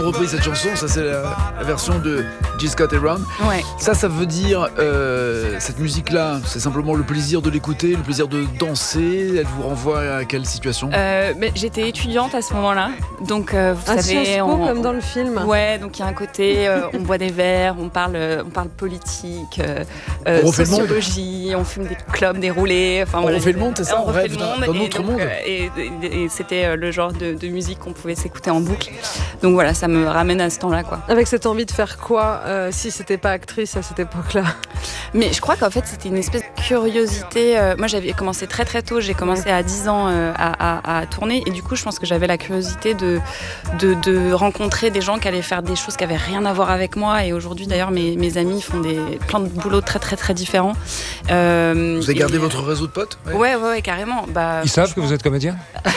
repris cette chanson, ça c'est la version de G. Scott Heron. Ouais. Ça veut dire, cette musique-là, c'est simplement le plaisir de l'écouter, le plaisir de danser. Elle vous renvoie à quelle situation ? Mais j'étais étudiante à ce moment-là, donc vous savez, Sciences Po, comme dans le film. Ouais, donc il y a un côté, on boit des verres, on parle politique, sociologie, on fume des clopes déroulées. Enfin, on refait le monde, c'est ça ? On refait le monde, dans notre monde. Et c'était le genre de musique qu'on pouvait s'écouter en boucle. Donc voilà, ça me ramène à ce temps-là, quoi. Avec cette envie de faire quoi si c'était pas actrice à cette époque-là ? Mais je crois qu'en fait c'était une espèce de curiosité. Moi j'avais commencé très très tôt, j'ai commencé à 10 ans à tourner, et du coup je pense que j'avais la curiosité de rencontrer des gens qui allaient faire des choses qui avaient rien à voir avec moi, et aujourd'hui d'ailleurs mes amis font plein de boulots très très très différents. Vous avez gardé votre réseau de potes ? Ouais, carrément. Ils savent que vous êtes comédien ?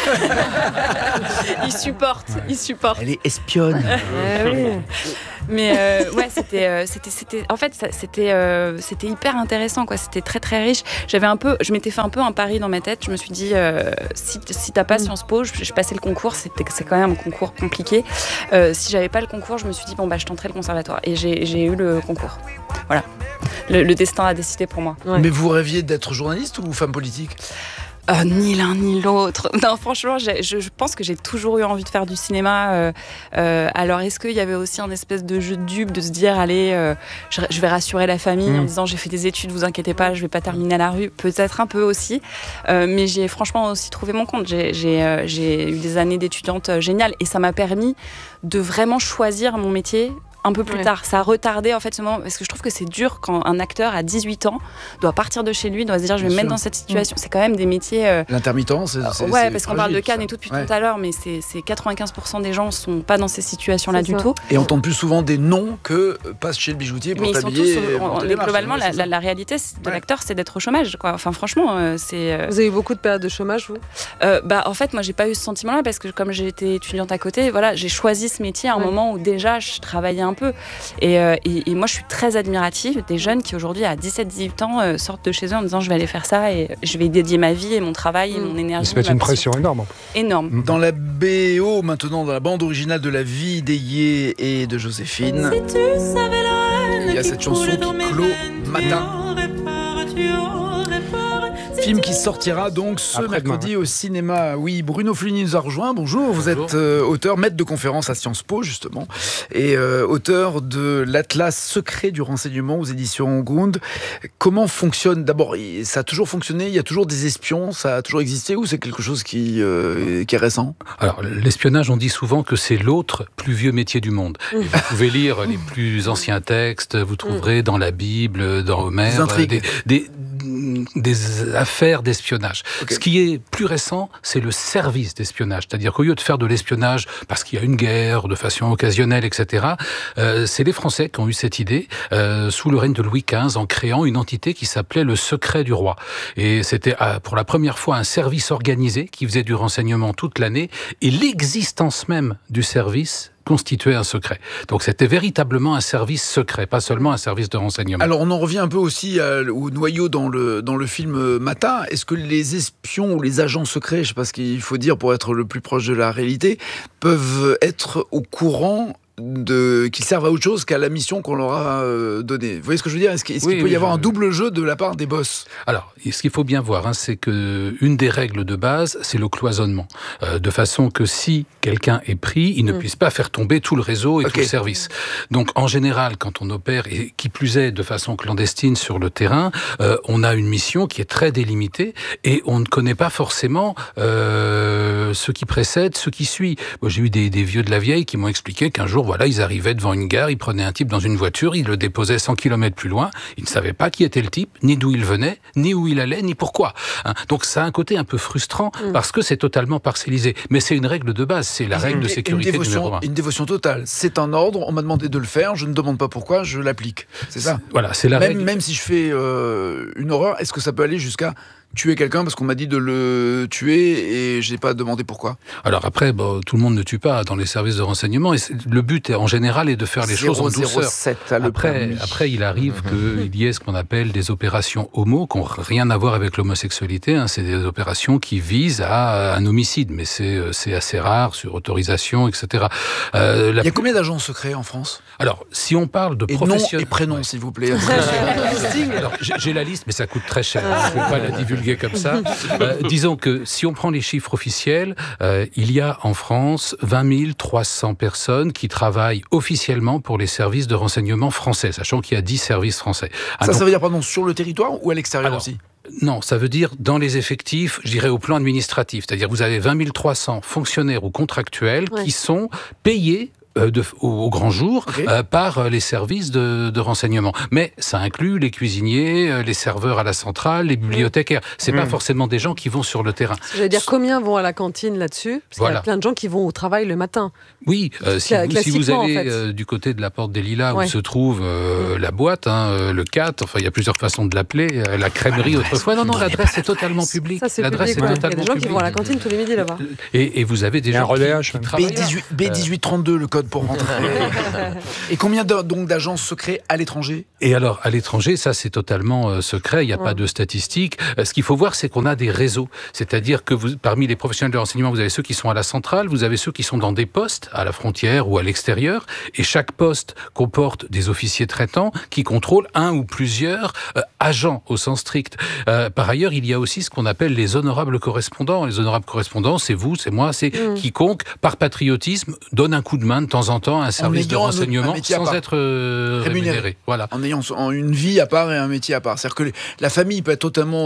Ils supportent. Elle est espionne. Oui. Mais ouais, c'était hyper intéressant, quoi. C'était très très riche. Je m'étais fait un peu un pari dans ma tête. Je me suis dit, si t'as pas Sciences Po, je passais le concours. C'est quand même un concours compliqué. Si j'avais pas le concours, je me suis dit je tenterai le conservatoire. Et j'ai eu le concours. Voilà. Le destin a décidé pour moi. Ouais. Mais vous rêviez d'être journaliste ou femme politique ? Ni l'un ni l'autre. Non, franchement, je pense que j'ai toujours eu envie de faire du cinéma. Alors, est-ce qu'il y avait aussi un espèce de jeu de dupe de se dire, allez, je vais rassurer la famille en disant, j'ai fait des études, vous inquiétez pas, je vais pas terminer à la rue. Peut-être un peu aussi. Mais j'ai franchement aussi trouvé mon compte. J'ai eu des années d'étudiante géniales, et ça m'a permis de vraiment choisir mon métier un peu plus tard. Ça a retardé en fait ce moment, parce que je trouve que c'est dur quand un acteur à 18 ans doit partir de chez lui, doit se dire je vais me mettre dans cette situation. C'est quand même des métiers... L'intermittence, c'est ouais, parce qu'on parle de Cannes ça. et tout depuis tout à l'heure, mais c'est 95% des gens sont pas dans ces situations-là du tout. Et on entend plus souvent des noms que passe chez le bijoutier pour t'habiller. Mais globalement, la réalité de l'acteur, c'est d'être au chômage, quoi. Enfin, franchement, c'est... Vous avez eu beaucoup de périodes de chômage, vous ? En fait, moi, j'ai pas eu ce sentiment-là, parce que comme j'étais étudiante à côté, voilà, j'ai choisi ce métier à un moment où déjà je travaillais un peu. Et moi, je suis très admirative des jeunes qui aujourd'hui, à 17-18 ans, sortent de chez eux en disant je vais aller faire ça et je vais y dédier ma vie et mon travail et mon énergie. Ça peut être une pression énorme. Énorme. Dans la BO, maintenant, dans la bande originale de La vie d'Ayé et de Joséphine, il y a cette chanson qui clôt Matin. Film qui sortira donc ce mercredi au cinéma. Oui, Bruno Flini nous a rejoint. Bonjour, vous êtes auteur, maître de conférence à Sciences Po justement, et auteur de l'Atlas secret du renseignement aux éditions Gund. Comment fonctionne, d'abord, ça a toujours fonctionné, il y a toujours des espions, ça a toujours existé, ou c'est quelque chose qui est récent ? Alors, l'espionnage, on dit souvent que c'est l'autre plus vieux métier du monde. Et vous pouvez lire les plus anciens textes, vous trouverez dans la Bible, dans Homère, des affaires d'espionnage. Okay. Ce qui est plus récent, c'est le service d'espionnage. C'est-à-dire qu'au lieu de faire de l'espionnage parce qu'il y a une guerre, de façon occasionnelle, etc., c'est les Français qui ont eu cette idée, sous le règne de Louis XV, en créant une entité qui s'appelait le secret du roi. Et c'était pour la première fois un service organisé qui faisait du renseignement toute l'année, et l'existence même du service constituait un secret. Donc c'était véritablement un service secret, pas seulement un service de renseignement. Alors on en revient un peu aussi au noyau dans le film Matin. Est-ce que les espions ou les agents secrets, je ne sais pas ce qu'il faut dire pour être le plus proche de la réalité, peuvent être au courant qu'ils servent à autre chose qu'à la mission qu'on leur a donnée. Vous voyez ce que je veux dire ? Est-ce qu'il peut y avoir un double jeu de la part des boss ? Alors, ce qu'il faut bien voir, c'est qu'une des règles de base, c'est le cloisonnement. De façon que si quelqu'un est pris, il ne puisse pas faire tomber tout le réseau et tout le service. Donc, en général, quand on opère, et qui plus est de façon clandestine sur le terrain, on a une mission qui est très délimitée et on ne connaît pas forcément ce qui précède, ce qui suit. Moi, j'ai eu des vieux de la vieille qui m'ont expliqué qu'un jour, voilà, ils arrivaient devant une gare, ils prenaient un type dans une voiture, ils le déposaient 100 km plus loin, ils ne savaient pas qui était le type, ni d'où il venait, ni où il allait, ni pourquoi. Donc ça a un côté un peu frustrant, parce que c'est totalement parcellisé. Mais c'est une règle de base, c'est la règle de sécurité numéro 1. Une dévotion totale. C'est un ordre, on m'a demandé de le faire, je ne demande pas pourquoi, je l'applique. C'est ça ? Voilà, c'est la règle. Même si je fais une horreur, est-ce que ça peut aller jusqu'à tuer quelqu'un parce qu'on m'a dit de le tuer et j'ai pas demandé pourquoi. Alors après, tout le monde ne tue pas dans les services de renseignement. Et le but, en général, est de faire les choses en douceur. Après, il arrive qu'il y ait ce qu'on appelle des opérations homo, qui n'ont rien à voir avec l'homosexualité. C'est des opérations qui visent à un homicide, mais c'est assez rare, sur autorisation, etc. Il y a combien d'agents secrets en France ? Alors, si on parle de professionnels... Nom et prénom, s'il vous plaît. Alors, j'ai la liste, mais ça coûte très cher. Je ne vais pas la divulguer comme ça. Disons que si on prend les chiffres officiels, il y a en France 20 300 personnes qui travaillent officiellement pour les services de renseignement français, sachant qu'il y a 10 services français. Ça veut dire, pardon, sur le territoire ou à l'extérieur aussi ? Non, ça veut dire dans les effectifs, je dirais au plan administratif. C'est-à-dire vous avez 20 300 fonctionnaires ou contractuels qui sont payés au grand jour par les services de renseignement. Mais ça inclut les cuisiniers, les serveurs à la centrale, les bibliothécaires. C'est pas forcément des gens qui vont sur le terrain. J'allais dire combien vont à la cantine là-dessus ? Parce qu'il y a plein de gens qui vont au travail le matin. Oui, si vous allez du côté de la porte des Lilas où se trouve la boîte, le 4, enfin il y a plusieurs façons de l'appeler, la crèmerie autrefois. Non, l'adresse est totalement publique. Ça, c'est public, il y a des gens qui vont à la cantine tous les midis là-bas. Et vous avez des gens qui travaillent B1832, le code pour rentrer. Et combien donc d'agents secrets à l'étranger ? Et alors, à l'étranger, ça c'est totalement secret, il n'y a pas de statistiques. Ce qu'il faut voir, c'est qu'on a des réseaux. C'est-à-dire que parmi les professionnels de renseignement, vous avez ceux qui sont à la centrale, vous avez ceux qui sont dans des postes, à la frontière ou à l'extérieur, et chaque poste comporte des officiers traitants qui contrôlent un ou plusieurs agents au sens strict. Par ailleurs, il y a aussi ce qu'on appelle les honorables correspondants. Les honorables correspondants, c'est vous, c'est moi, c'est quiconque, par patriotisme, donne un coup de main de temps en temps à un service de renseignement sans être rémunéré. Voilà. En ayant une vie à part et un métier à part. C'est-à-dire que la famille peut être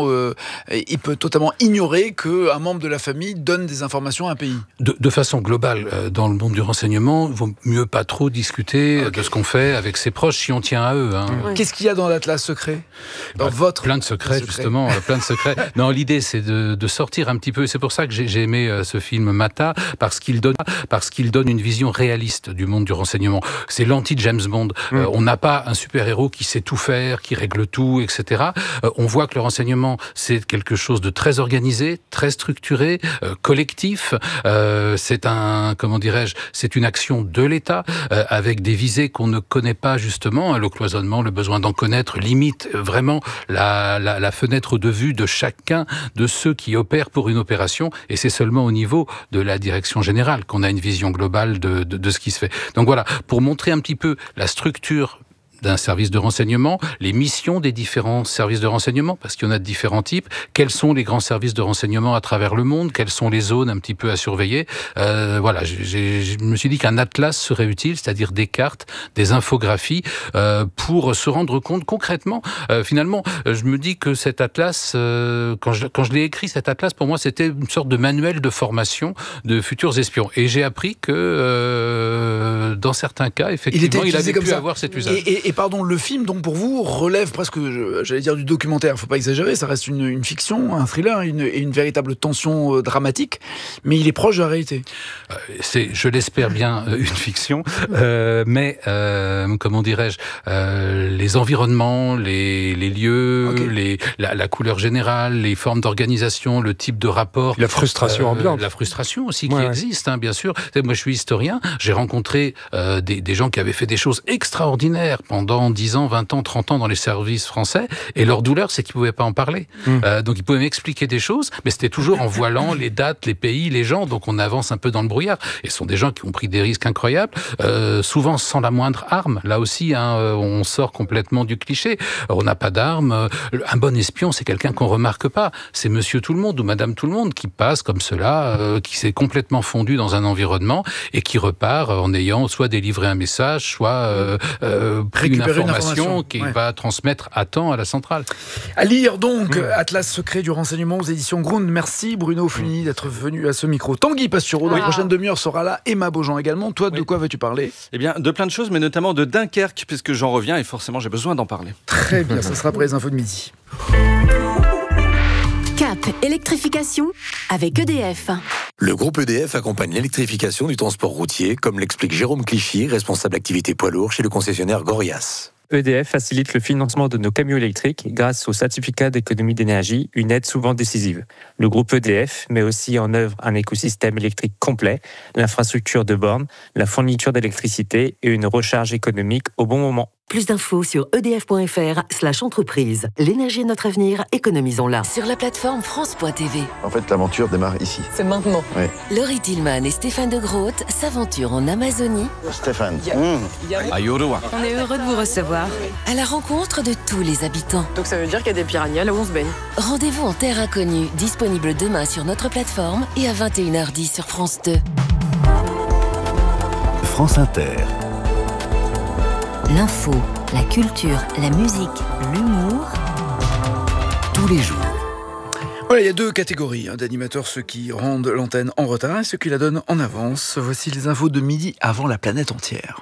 totalement ignorer qu'un membre de la famille donne des informations à un pays. De façon globale, dans le monde du renseignement, il vaut mieux pas trop discuter de ce qu'on fait avec ses proches si on tient à eux. Qu'est-ce qu'il y a dans l'Atlas secret ? Plein de secrets, justement, plein de secrets. Non, l'idée, c'est de sortir un petit peu. C'est pour ça que j'ai aimé ce film Mata, parce qu'il donne une vision réaliste du monde du renseignement. C'est l'anti-James Bond. On n'a pas un super-héros qui sait tout faire, qui règle tout, etc. On voit que le renseignement, c'est quelque chose de très organisé, très structuré, collectif. C'est c'est une action de l'État, avec des visées qu'on ne connaît pas, justement. Le cloisonnement, le besoin d'en connaître, limite vraiment la fenêtre de vue de chacun de ceux qui opèrent pour une opération. Et c'est seulement au niveau de la direction générale qu'on a une vision globale de ce qui se fait. Donc voilà, pour montrer un petit peu la structure d'un service de renseignement, les missions des différents services de renseignement, parce qu'il y en a de différents types, quels sont les grands services de renseignement à travers le monde, quelles sont les zones un petit peu à surveiller. Voilà, je me suis dit qu'un atlas serait utile, c'est-à-dire des cartes, des infographies, pour se rendre compte concrètement. Finalement, je me dis que cet atlas, quand je l'ai écrit, cet atlas, pour moi, c'était une sorte de manuel de formation de futurs espions. Et j'ai appris que, dans certains cas, effectivement, il avait pu avoir cet usage. Et pardon, le film, donc pour vous, relève presque, j'allais dire, du documentaire. Il ne faut pas exagérer, ça reste une fiction, un thriller, une véritable tension dramatique, mais il est proche de la réalité. C'est, je l'espère bien, une fiction, mais comment dirais-je, les environnements, les lieux, la couleur générale, les formes d'organisation, le type de rapport, la frustration ambiante, la frustration aussi qui existe, bien sûr. Moi, je suis historien, j'ai rencontré des gens qui avaient fait des choses extraordinaires pendant 10 ans, 20 ans, 30 ans dans les services français, et leur douleur, c'est qu'ils ne pouvaient pas en parler. Donc ils pouvaient m'expliquer des choses, mais c'était toujours en voilant les dates, les pays, les gens, donc on avance un peu dans le brouillard. Et ce sont des gens qui ont pris des risques incroyables, souvent sans la moindre arme. Là aussi, on sort complètement du cliché. On n'a pas d'arme. Un bon espion, c'est quelqu'un qu'on ne remarque pas. C'est monsieur tout le monde ou madame tout le monde qui passe comme cela, qui s'est complètement fondu dans un environnement et qui repart en ayant soit délivré un message, soit pris une information qu'il va transmettre à temps à la centrale. À lire donc, Atlas secret du renseignement aux éditions Grund. Merci Bruno Flini d'être venu à ce micro. Tanguy Pastureau, dans la prochaine demi-heure sera là. Emma Beaujean également. Toi, de quoi veux-tu parler ? Eh bien, de plein de choses, mais notamment de Dunkerque, puisque j'en reviens et forcément j'ai besoin d'en parler. Très bien, ça sera après les infos de midi. Cap électrification avec EDF. Le groupe EDF accompagne l'électrification du transport routier, comme l'explique Jérôme Clichy, responsable activité poids lourd chez le concessionnaire Gorias. EDF facilite le financement de nos camions électriques grâce au certificat d'économie d'énergie, une aide souvent décisive. Le groupe EDF met aussi en œuvre un écosystème électrique complet, l'infrastructure de bornes, la fourniture d'électricité et une recharge économique au bon moment. Plus d'infos sur edf.fr/entreprise. L'énergie est notre avenir, économisons-la. Sur la plateforme France.tv. En fait, l'aventure démarre ici. C'est maintenant. Oui. Laurie Tillman et Stéphane de Groot s'aventurent en Amazonie. Stéphane. On est heureux de vous recevoir. À la rencontre de tous les habitants. Donc ça veut dire qu'il y a des piranhas là où on se baigne. Rendez-vous en terre inconnue, disponible demain sur notre plateforme et à 21h10 sur France 2. France Inter. L'info, la culture, la musique, l'humour. Tous les jours. Voilà, il y a deux catégories d'animateurs, ceux qui rendent l'antenne en retard et ceux qui la donnent en avance. Voici les infos de midi avant la planète entière.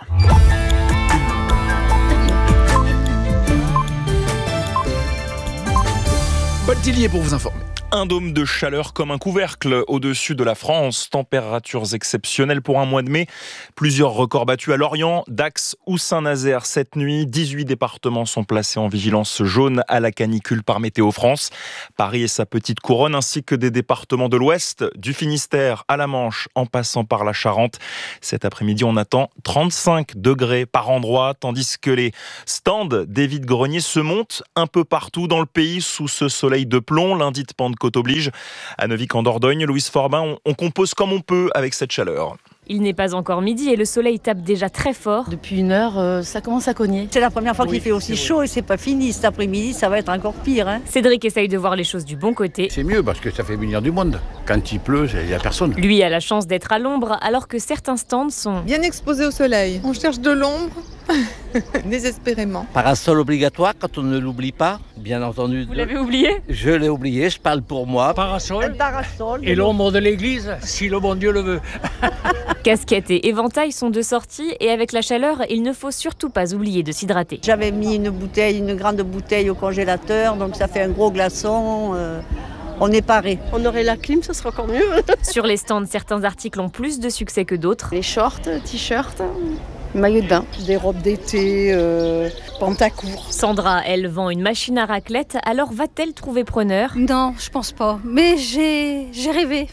Paul Tillier pour vous informer. Un dôme de chaleur comme un couvercle au-dessus de la France. Températures exceptionnelles pour un mois de mai. Plusieurs records battus à Lorient, Dax ou Saint-Nazaire cette nuit. 18 départements sont placés en vigilance jaune à la canicule par Météo France. Paris et sa petite couronne ainsi que des départements de l'Ouest, du Finistère à la Manche en passant par la Charente. Cet après-midi, on attend 35 degrés par endroit, tandis que les stands des vides-greniers se montent un peu partout dans le pays sous ce soleil de plomb. Lundi de Pentecôte oblige. À Neuvik en Dordogne, Louise Forbin, on compose comme on peut avec cette chaleur. Il n'est pas encore midi et le soleil tape déjà très fort. Depuis une heure, ça commence à cogner. C'est la première fois qu'il fait aussi chaud et c'est pas fini. Cet après-midi, ça va être encore pire. Cédric essaye de voir les choses du bon côté. C'est mieux parce que ça fait venir du monde. Quand il pleut, il n'y a personne. Lui a la chance d'être à l'ombre alors que certains stands sont bien exposés au soleil. On cherche de l'ombre. Désespérément. Parasol obligatoire quand on ne l'oublie pas, bien entendu. Vous l'avez oublié ? Je l'ai oublié, je parle pour moi. Parasol et l'ombre de l'église, si le bon Dieu le veut. Casquette et éventail sont de sortie et avec la chaleur, il ne faut surtout pas oublier de s'hydrater. J'avais mis une grande bouteille au congélateur, donc ça fait un gros glaçon. On est paré. On aurait la clim, ça serait encore mieux. Sur les stands, certains articles ont plus de succès que d'autres. Les shorts, t-shirts, maillots de bain, des robes d'été, pantacourt. Sandra, elle vend une machine à raclette, alors va-t-elle trouver preneur ? Non, je pense pas. Mais j'ai rêvé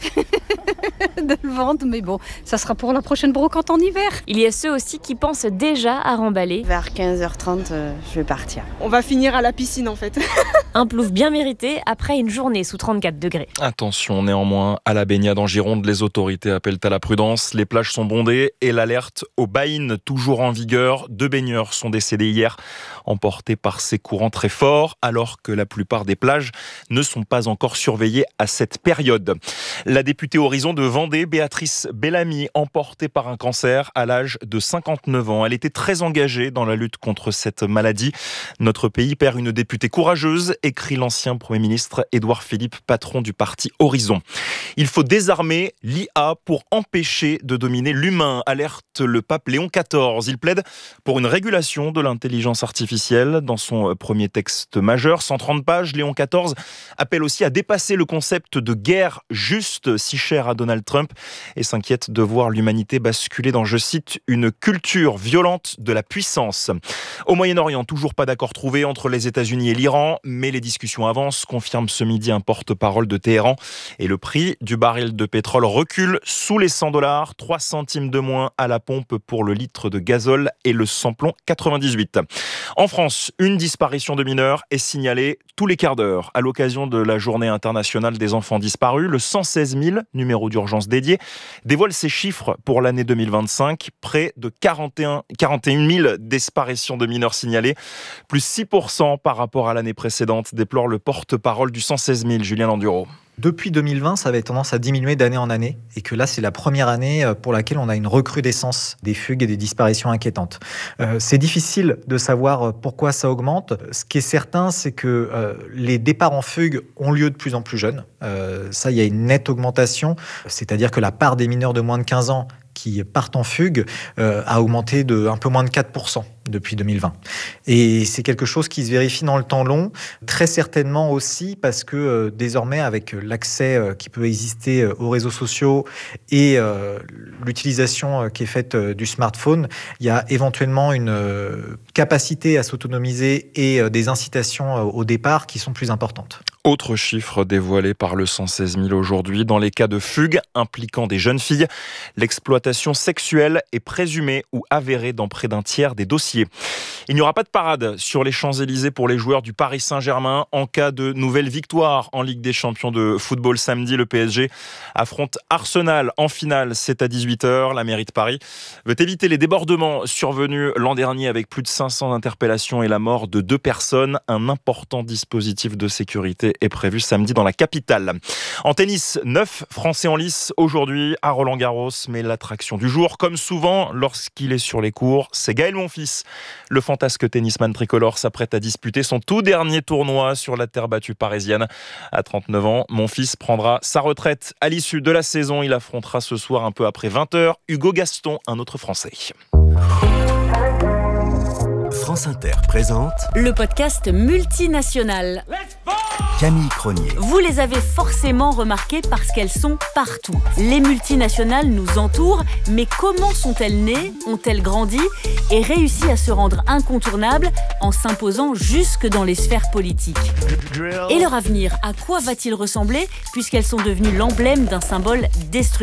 de le vendre, mais bon, ça sera pour la prochaine brocante en hiver. Il y a ceux aussi qui pensent déjà à remballer. Vers 15h30, je vais partir. On va finir à la piscine en fait. Un plouf bien mérité après une journée sous 34 degrés. Attention néanmoins à la baignade en Gironde. Les autorités appellent à la prudence. Les plages sont bondées et l'alerte au bain toujours en vigueur. 2 baigneurs sont décédés hier, emportés par ces courants très forts, alors que la plupart des plages ne sont pas encore surveillées à cette période. La députée Horizon de Vendée, Béatrice Bellamy, emportée par un cancer à l'âge de 59 ans. Elle était très engagée dans la lutte contre cette maladie. Notre pays perd une députée courageuse, écrit l'ancien Premier ministre Édouard Philippe, patron du parti Horizon. Il faut désarmer l'IA pour empêcher de dominer l'humain, alerte le pape Léon XIV. Il plaide pour une régulation de l'intelligence artificielle. Dans son premier texte majeur, 130 pages, Léon XIV appelle aussi à dépasser le concept de guerre juste, si cher à Donald Trump, et s'inquiète de voir l'humanité basculer dans, je cite, une culture violente de la puissance. Au Moyen-Orient, toujours pas d'accord trouvé entre les États-Unis et l'Iran, mais les discussions avancent, confirme ce midi un porte-parole de Téhéran. Et le prix du baril de pétrole recule sous les $100, 3 centimes de moins à la pompe pour le litre de gazole et le samplon 98. En France, une disparition de mineurs est signalée tous les quarts d'heure. À l'occasion de la journée internationale des enfants disparus, le 116 000, numéro d'urgence dédié, dévoile ses chiffres pour l'année 2025. Près de 41 000 disparitions de mineurs signalées, plus 6% par rapport à l'année précédente, déplore le porte-parole du 116 000, Julien Landuro. Depuis 2020, ça avait tendance à diminuer d'année en année et que là, c'est la première année pour laquelle on a une recrudescence des fugues et des disparitions inquiétantes. C'est difficile de savoir pourquoi ça augmente. Ce qui est certain, c'est que les départs en fugue ont lieu de plus en plus jeunes. Ça, il y a une nette augmentation, c'est-à-dire que la part des mineurs de moins de 15 ans qui partent en fugue a augmenté de un peu moins de 4% depuis 2020. Et c'est quelque chose qui se vérifie dans le temps long, très certainement aussi parce que désormais, avec l'accès qui peut exister aux réseaux sociaux et l'utilisation qui est faite du smartphone, il y a éventuellement une capacité à s'autonomiser et des incitations au départ qui sont plus importantes. Autre chiffre dévoilé par le 116 000 aujourd'hui, dans les cas de fugue impliquant des jeunes filles, l'exploitation sexuelle est présumée ou avérée dans près d'un tiers des dossiers. Il n'y aura pas de parade sur les Champs-Élysées pour les joueurs du Paris Saint-Germain en cas de nouvelle victoire en Ligue des Champions de football samedi. Le PSG affronte Arsenal en finale, c'est à 18h. La mairie de Paris veut éviter les débordements survenus l'an dernier avec plus de 500 interpellations et la mort de 2 personnes. Un important dispositif de sécurité est prévu samedi dans la capitale. En tennis, 9 Français en lice aujourd'hui à Roland-Garros, mais l'attraction du jour, comme souvent lorsqu'il est sur les cours, c'est Gaël Monfils. Le fantasque tennisman tricolore s'apprête à disputer son tout dernier tournoi sur la terre battue parisienne. À 39 ans, Monfils prendra sa retraite à l'issue de la saison. Il affrontera ce soir un peu après 20h Hugo Gaston, un autre Français. France Inter présente le podcast multinational. Camille Cronier. Vous les avez forcément remarquées parce qu'elles sont partout. Les multinationales nous entourent, mais comment sont-elles nées, ont-elles grandi et réussi à se rendre incontournables en s'imposant jusque dans les sphères politiques ? Et leur avenir, à quoi va-t-il ressembler puisqu'elles sont devenues l'emblème d'un symbole destructeur ?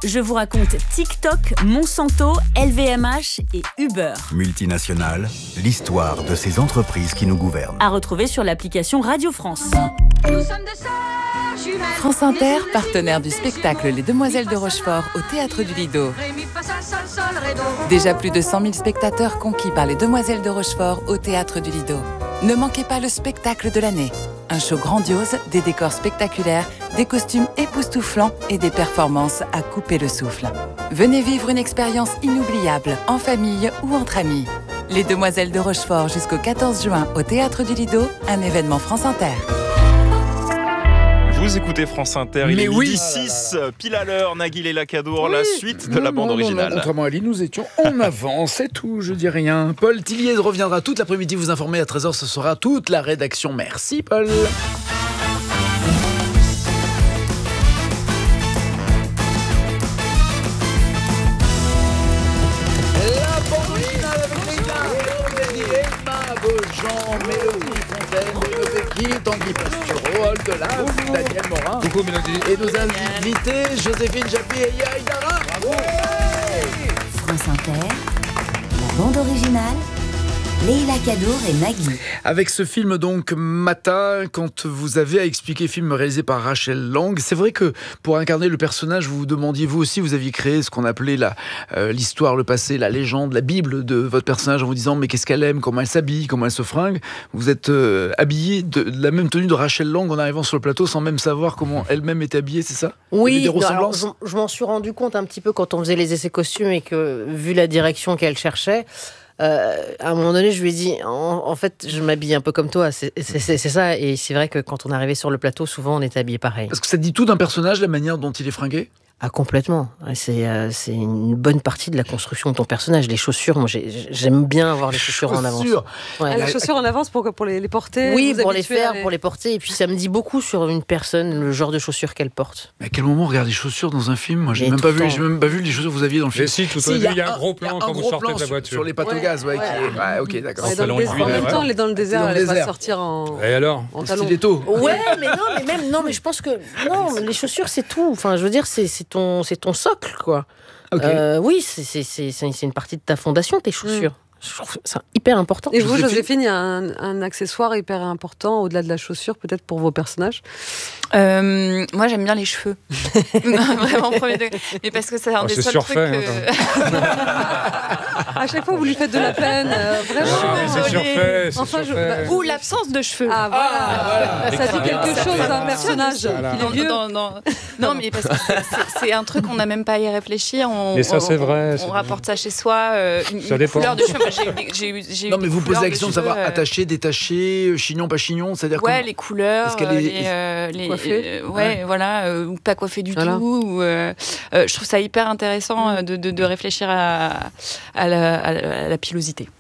Je vous raconte TikTok, Monsanto, LVMH et Uber. Multinationales, l'histoire de ces entreprises qui nous gouvernent. À retrouver sur l'application Radio France. France Inter, partenaire du spectacle Les Demoiselles de Rochefort au Théâtre du Lido. Déjà plus de 100 000 spectateurs conquis par Les Demoiselles de Rochefort au Théâtre du Lido. Ne manquez pas le spectacle de l'année. Un show grandiose, des décors spectaculaires, des costumes époustouflants et des performances à couper le souffle. Venez vivre une expérience inoubliable, en famille ou entre amis. Les Demoiselles de Rochefort jusqu'au 14 juin au Théâtre du Lido, un événement France Inter. Vous écoutez France Inter, il est midi 6, pile à l'heure, Nagui et Lacadour, la suite de la bande originale. Contrairement à Ali, nous étions en avance, c'est tout, je dis rien. Paul Tilliez reviendra toute l'après-midi vous informer à 13h, ce sera toute la rédaction. Merci Paul. La bande originale avec Leïla, Emma Beaujean, Mélodie Fontaine, Bruno Pecchi, Tanguy Pastureau, Oldelaf, Daniel Morin. Coucou Mélodie. Et nos invités, Joséphine Japy et Yael Dara. Bravo. France Inter, la bande originale, Leïla Kadour et Nagui. Avec ce film donc Mata, quand vous avez à expliquer, film réalisé par Rachel Lang, c'est vrai que pour incarner le personnage, vous vous demandiez, vous aussi, vous aviez créé ce qu'on appelait l'histoire, le passé, la légende, la Bible de votre personnage en vous disant mais qu'est-ce qu'elle aime, comment elle s'habille, comment elle se fringue. Vous êtes habillé de la même tenue de Rachel Lang en arrivant sur le plateau sans même savoir comment elle-même est habillée, c'est ça ? Oui, alors, je m'en suis rendu compte un petit peu quand on faisait les essais costumes et que vu la direction qu'elle cherchait, à un moment donné, je lui ai dit, en fait, je m'habille un peu comme toi, c'est ça. Et c'est vrai que quand on arrivait sur le plateau, souvent, on était habillés pareil. Parce que ça dit tout d'un personnage, la manière dont il est fringué ? Ah, complètement. C'est une bonne partie de la construction de ton personnage. Les chaussures, moi, j'aime bien avoir les chaussures en avance. Ouais. Les chaussures en avance pour les porter. Oui, pour les faire, pour les porter. Et puis, ça me dit beaucoup sur une personne, le genre de chaussures qu'elle porte. Mais à quel moment on regarde les chaussures dans un film ? Moi, j'ai même pas vu les chaussures que vous aviez dans le film. Mais si, tout au début, il y a un gros plan quand vous sortez de la voiture. Sur les pâtes au gaz, ok, d'accord. En même temps, elle est dans le désert, elle va sortir en. Et alors ? En stiletto. Ouais, mais je pense que les chaussures, c'est tout. Enfin, je veux dire, c'est ton socle, quoi. Okay. Oui, c'est une partie de ta fondation, tes chaussures. Je trouve ça hyper important. Et vous, Joséphine, il y a un accessoire hyper important au-delà de la chaussure, peut-être pour vos personnages. Moi, j'aime bien les cheveux. Non, vraiment, premier degré. Mais parce que c'est un des seuls trucs à chaque fois, vous lui faites de la peine. Vraiment. C'est surfait. Ou l'absence de cheveux. Ah, voilà. Ça dit quelque chose d'un personnage. Voilà. Il est vieux. Non, mais parce que c'est un truc, on n'a même pas à y réfléchir. Mais ça, c'est vrai. On rapporte ça chez soi. Une ça dépend. couleur de cheveux. j'ai non, mais vous posez la question de savoir attaché, détaché, chignon, pas chignon, c'est-à-dire les couleurs, les coiffées, voilà, ou pas coiffé du tout. Ou, je trouve ça hyper intéressant de réfléchir à la pilosité.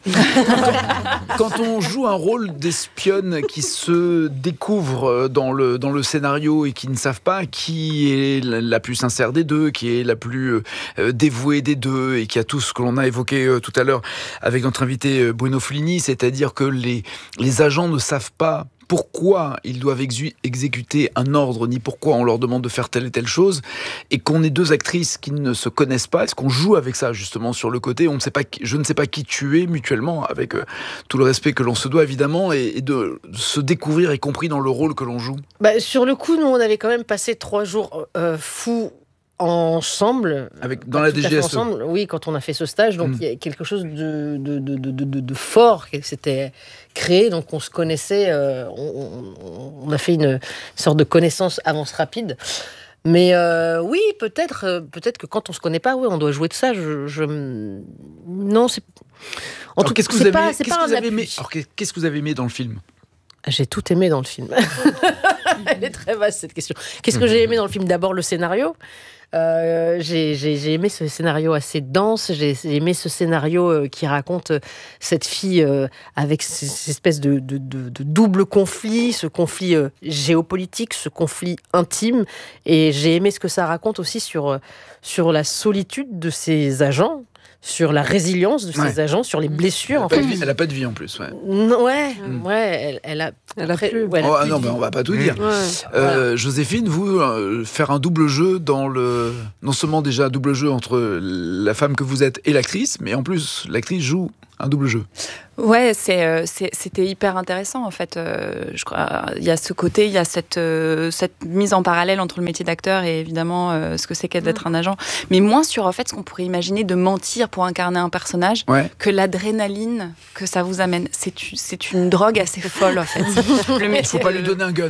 Quand on joue un rôle d'espionne qui se découvre dans le scénario et qui ne savent pas qui est la plus sincère des deux, qui est la plus dévouée des deux et qui a tout ce que l'on a évoqué tout à l'heure avec notre invité Bruno Flini, c'est-à-dire que les agents ne savent pas pourquoi ils doivent exécuter un ordre, ni pourquoi on leur demande de faire telle et telle chose, et qu'on est deux actrices qui ne se connaissent pas. Est-ce qu'on joue avec ça, justement, sur le côté ? Je ne sais pas qui tu es mutuellement, avec tout le respect que l'on se doit, évidemment, et de se découvrir, y compris dans le rôle que l'on joue. Sur le coup, nous, on avait quand même passé 3 jours fous ensemble, dans la DGSE. Ensemble, oui, quand on a fait ce stage, donc il y a quelque chose de fort qui s'était créé, donc on se connaissait, on a fait une sorte de connaissance avance rapide. Mais oui, peut-être que quand on se connaît pas, oui, on doit jouer de ça. Non, c'est. En tout cas, qu'est-ce que vous avez aimé dans le film ? J'ai tout aimé dans le film. Elle est très vaste, cette question. Qu'est-ce que j'ai aimé dans le film ? D'abord, le scénario. J'ai aimé ce scénario assez dense. J'ai aimé ce scénario qui raconte cette fille avec cette espèce de double conflit, ce conflit géopolitique, ce conflit intime. Et j'ai aimé ce que ça raconte aussi sur la solitude de ces agents, sur la résilience de ces agents, sur les blessures. Elle n'a pas de vie en plus. Elle a plus. Non, mais on va pas tout dire. Joséphine, vous, faire un double jeu non seulement déjà un double jeu entre la femme que vous êtes et l'actrice, mais en plus l'actrice joue un double jeu. Ouais, c'était hyper intéressant en fait. Je crois, il y a ce côté, il y a cette mise en parallèle entre le métier d'acteur et évidemment ce que c'est qu'être un agent, mais moins sur en fait ce qu'on pourrait imaginer de mentir pour incarner un personnage, que l'adrénaline que ça vous amène. C'est une drogue assez folle en fait. Il ne faut pas lui donner un gun.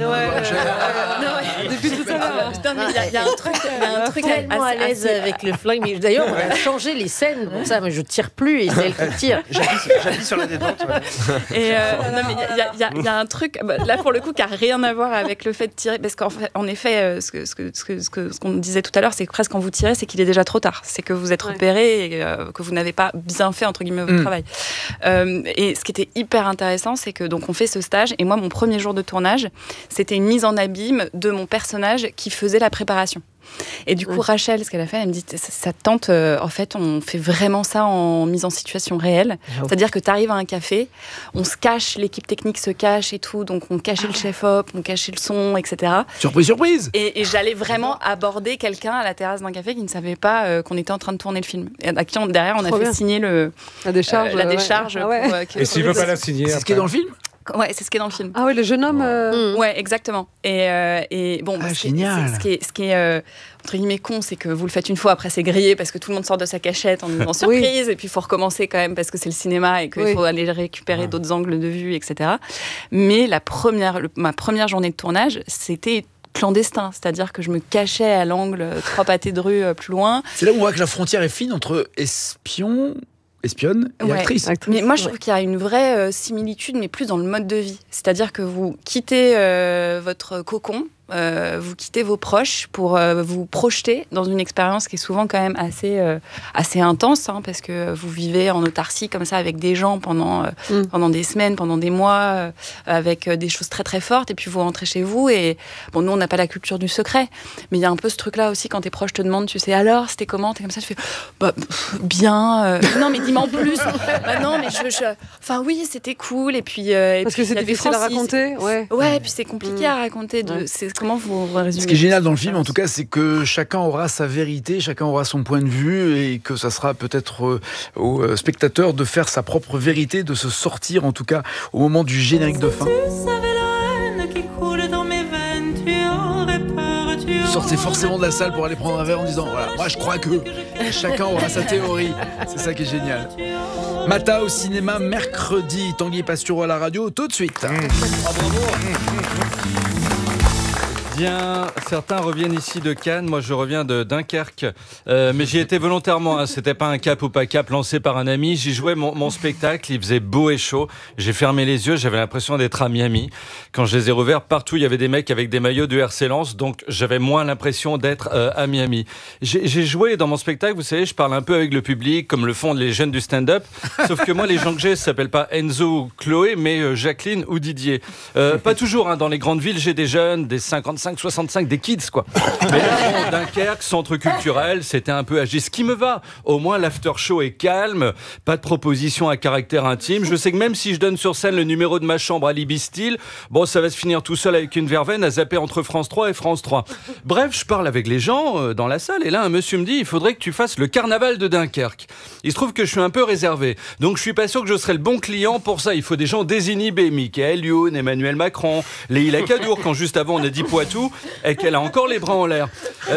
Depuis tout à l'heure. Il y a un truc tellement à l'aise avec le flingue. D'ailleurs, on a changé les scènes pour ça, mais je tire plus et c'est elle qui tire. J'appuie sur la détente. Et non, mais il y a un truc là pour le coup qui a rien à voir avec le fait de tirer, parce qu'en effet, ce qu'on disait tout à l'heure, c'est que presque quand vous tirez, c'est qu'il est déjà trop tard. C'est que vous êtes repéré et que vous n'avez pas bien fait entre guillemets votre travail. Et ce qui était hyper intéressant, c'est que donc on fait ce stage et moi mon premier jour de tournage, c'était une mise en abîme de mon personnage qui faisait la préparation. Et du coup, Rachel, ce qu'elle a fait, elle me dit, ça tente, en fait, on fait vraiment ça en mise en situation réelle. C'est-à-dire que tu arrives à un café, on se cache, l'équipe technique se cache et tout, donc on cachait le chef-op, on cachait le son, etc. Surprise. Et j'allais vraiment aborder quelqu'un à la terrasse d'un café qui ne savait pas qu'on était en train de tourner le film. Et à qui derrière, on a fait signer la décharge. Et s'il ne veut pas la signer, c'est ce qui est dans le film ? Ouais, c'est ce qui est dans le film. Ah oui, le jeune homme. Ouais, exactement. Et bon, génial. Ce qui est entre guillemets con, c'est que vous le faites une fois, après c'est grillé parce que tout le monde sort de sa cachette en disant surprise, et puis il faut recommencer quand même parce que c'est le cinéma et qu'il faut aller récupérer d'autres angles de vue, etc. Mais ma première journée de tournage, c'était clandestin, c'est-à-dire que je me cachais à l'angle 3 pâtés de rue plus loin. C'est là où on voit que la frontière est fine entre espionne et actrice. Mais moi, je trouve qu'il y a une vraie similitude, mais plus dans le mode de vie. C'est-à-dire que vous quittez votre cocon, vous quittez vos proches pour vous projeter dans une expérience qui est souvent quand même assez intense, parce que vous vivez en autarcie comme ça avec des gens pendant des semaines, pendant des mois, avec des choses très très fortes, et puis vous rentrez chez vous et bon, nous on n'a pas la culture du secret, mais il y a un peu ce truc-là aussi quand tes proches te demandent, tu sais, alors c'était comment, t'es comme ça, tu fais bien, non mais dis-moi en plus, non mais enfin oui c'était cool, et puis parce que c'est difficile à raconter, et puis c'est compliqué à raconter, comment vous résumez ? Ce qui est génial dans le film, en tout cas, c'est que chacun aura sa vérité, chacun aura son point de vue, et que ça sera peut-être au spectateur de faire sa propre vérité, de se sortir, en tout cas, au moment du générique de fin. Vous sortez forcément de la salle pour aller prendre un verre en disant voilà, moi je crois que chacun aura sa théorie. C'est ça qui est génial. Mata au cinéma mercredi, Tanguy Pastureau à la radio, tout de suite. Bravo. bien, certains reviennent ici de Cannes, moi je reviens de Dunkerque, mais j'y étais volontairement, hein. C'était pas un cap ou pas cap lancé par un ami, j'y jouais mon spectacle, il faisait beau et chaud, j'ai fermé les yeux, j'avais l'impression d'être à Miami. Quand je les ai rouverts, partout il y avait des mecs avec des maillots du RC Lens, donc j'avais moins l'impression d'être à Miami. J'ai joué dans mon spectacle, vous savez, je parle un peu avec le public, comme le font les jeunes du stand-up, sauf que moi les gens que j'ai, ça s'appelle pas Enzo ou Chloé, mais Jacqueline ou Didier. Pas toujours, hein, dans les grandes villes, j'ai des jeunes, des 55, 65, des kids, quoi. Mais là, Dunkerque, centre culturel, c'était un peu âgé. Ce qui me va, au moins l'after show est calme, pas de proposition à caractère intime. Je sais que même si je donne sur scène le numéro de ma chambre à Libby Style, bon, ça va se finir tout seul avec une verveine à zapper entre France 3 et France 3. Bref, je parle avec les gens dans la salle et là, un monsieur me dit, il faudrait que tu fasses le carnaval de Dunkerque. Il se trouve que je suis un peu réservé, donc je suis pas sûr que je serai le bon client pour ça. Il faut des gens désinhibés, Michael Youn, Emmanuel Macron, Leïla Kadour, quand juste avant on a dit Poitou et qu'elle a encore les bras en l'air.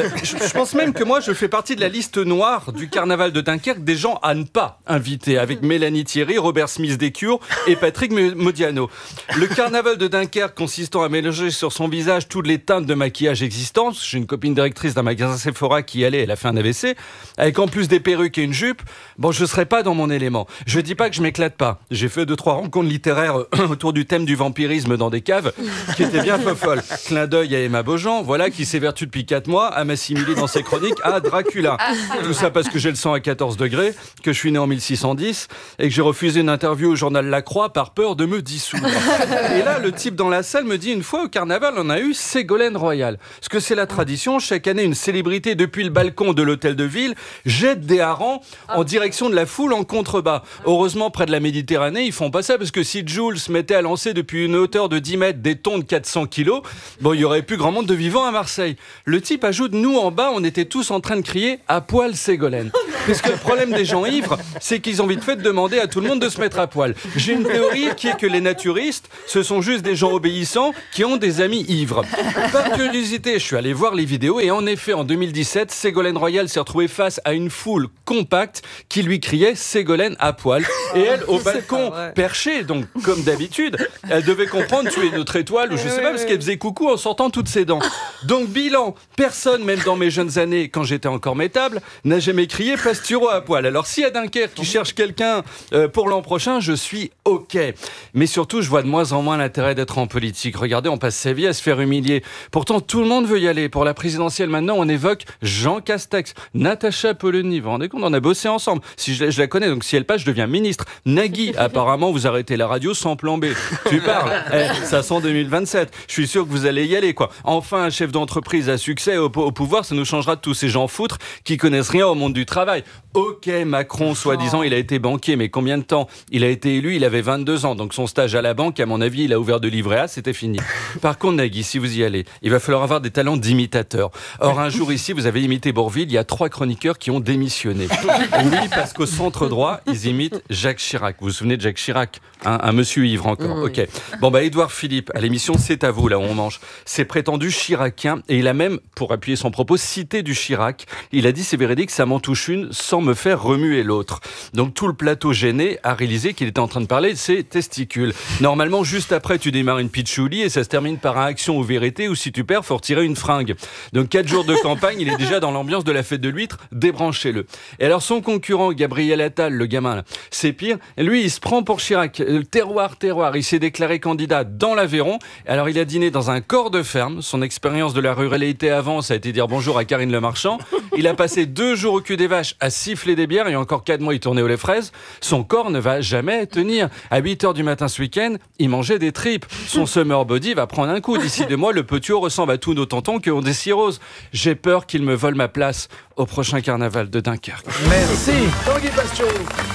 Je pense même que moi je fais partie de la liste noire du carnaval de Dunkerque des gens à ne pas inviter, avec Mélanie Thierry, Robert Smith Descures et Patrick Modiano. Le carnaval de Dunkerque consistant à mélanger sur son visage toutes les teintes de maquillage existantes. J'ai une copine directrice d'un magasin Sephora qui y allait, elle a fait un AVC, avec en plus des perruques et une jupe. Bon, je serais pas dans mon élément. Je dis pas que je m'éclate pas. J'ai fait 2-3 rencontres littéraires autour du thème du vampirisme dans des caves qui étaient bien peu folles. Clin d'œil à Emma Beaujean, voilà, qui s'évertue depuis 4 mois à m'assimiler dans ses chroniques à Dracula. Tout ça parce que j'ai le sang à 14 degrés, que je suis né en 1610 et que j'ai refusé une interview au journal La Croix par peur de me dissoudre. Et là, le type dans la salle me dit, une fois au carnaval, on a eu Ségolène Royal. Parce que c'est la tradition, chaque année, une célébrité depuis le balcon de l'hôtel de ville jette des harengs en direction de la foule en contrebas. Heureusement, près de la Méditerranée, ils font pas ça parce que si Jules se mettait à lancer depuis une hauteur de 10 mètres des tons de 400 kilos, bon, il y aurait plus grand monde de vivants à Marseille. Le type ajoute, nous en bas, on était tous en train de crier à poil Ségolène. Parce que le problème des gens ivres, c'est qu'ils ont vite fait de demander à tout le monde de se mettre à poil. J'ai une théorie qui est que les naturistes, ce sont juste des gens obéissants qui ont des amis ivres. Par curiosité, je suis allé voir les vidéos et en effet, en 2017, Ségolène Royal s'est retrouvée face à une foule compacte qui lui criait Ségolène à poil. Et elle, au balcon, perchée, donc comme d'habitude, elle devait comprendre tu es notre étoile ou je sais pas, parce qu'elle faisait coucou en sortant toutes ses dents. Donc bilan, personne, même dans mes jeunes années, quand j'étais encore métable, n'a jamais crié Pasturo à poil. Alors si à Dunkerque qui cherche quelqu'un pour l'an prochain, je suis OK. Mais surtout, je vois de moins en moins l'intérêt d'être en politique. Regardez, on passe sa vie à se faire humilier. Pourtant, tout le monde veut y aller. Pour la présidentielle, maintenant, on évoque Jean Castex, Natacha Polony. Vous vous rendez compte, on a bossé ensemble. Si je la connais, donc si elle passe, je deviens ministre. Nagui, apparemment, vous arrêtez la radio sans plan B. Tu parles. Ça sent 2027. Je suis sûr que vous allez y aller, quoi. Enfin, un chef d'entreprise à succès au pouvoir, ça nous changera de tous ces gens foutres qui connaissent rien au monde du travail. OK, Macron, soi-disant, il a été banquier, mais combien de temps? Il a été élu, il avait 22 ans, donc son stage à la banque, à mon avis, il a ouvert de livret A, c'était fini. Par contre, Nagui, si vous y allez, il va falloir avoir des talents d'imitateur. Or, un jour ici, vous avez imité Bourvil, il y a 3 chroniqueurs qui ont démissionné. Oui, parce qu'au centre droit, ils imitent Jacques Chirac. Vous vous souvenez de Jacques Chirac? Un monsieur ivre encore. OK. Bon, bah, Édouard Philippe, à l'émission C'est à vous, là où on mange, c'est prétendu chiracien, et il a même, pour appuyer son propos, cité du Chirac. Il a dit, c'est véridique, ça m'en touche une sans me faire remuer l'autre. Donc tout le plateau gêné a réalisé qu'il était en train de parler de ses testicules. Normalement, juste après, tu démarres une pitchouli et ça se termine par un action ou vérité où si tu perds, faut retirer une fringue. Donc 4 jours de campagne, il est déjà dans l'ambiance de la fête de l'huître, débranchez-le. Et alors son concurrent, Gabriel Attal, le gamin là, c'est pire. Lui, il se prend pour Chirac. Terroir, il s'est déclaré candidat dans l'Aveyron. Alors il a dîné dans un corps de ferme. Son expérience de la ruralité avant, ça a été dire bonjour à Karine Le Marchand. Il a passé 2 jours au cul des vaches à siffler des bières et encore 4 mois il tournait aux lait fraises. Son corps ne va jamais tenir. À 8h du matin ce week-end, il mangeait des tripes. Son summer body va prendre un coup. D'ici 2 mois, le petit ressemble à tous nos tontons qui ont des cirrhoses. J'ai peur qu'il me vole ma place au prochain carnaval de Dunkerque. Merci, Tanguy Pastion.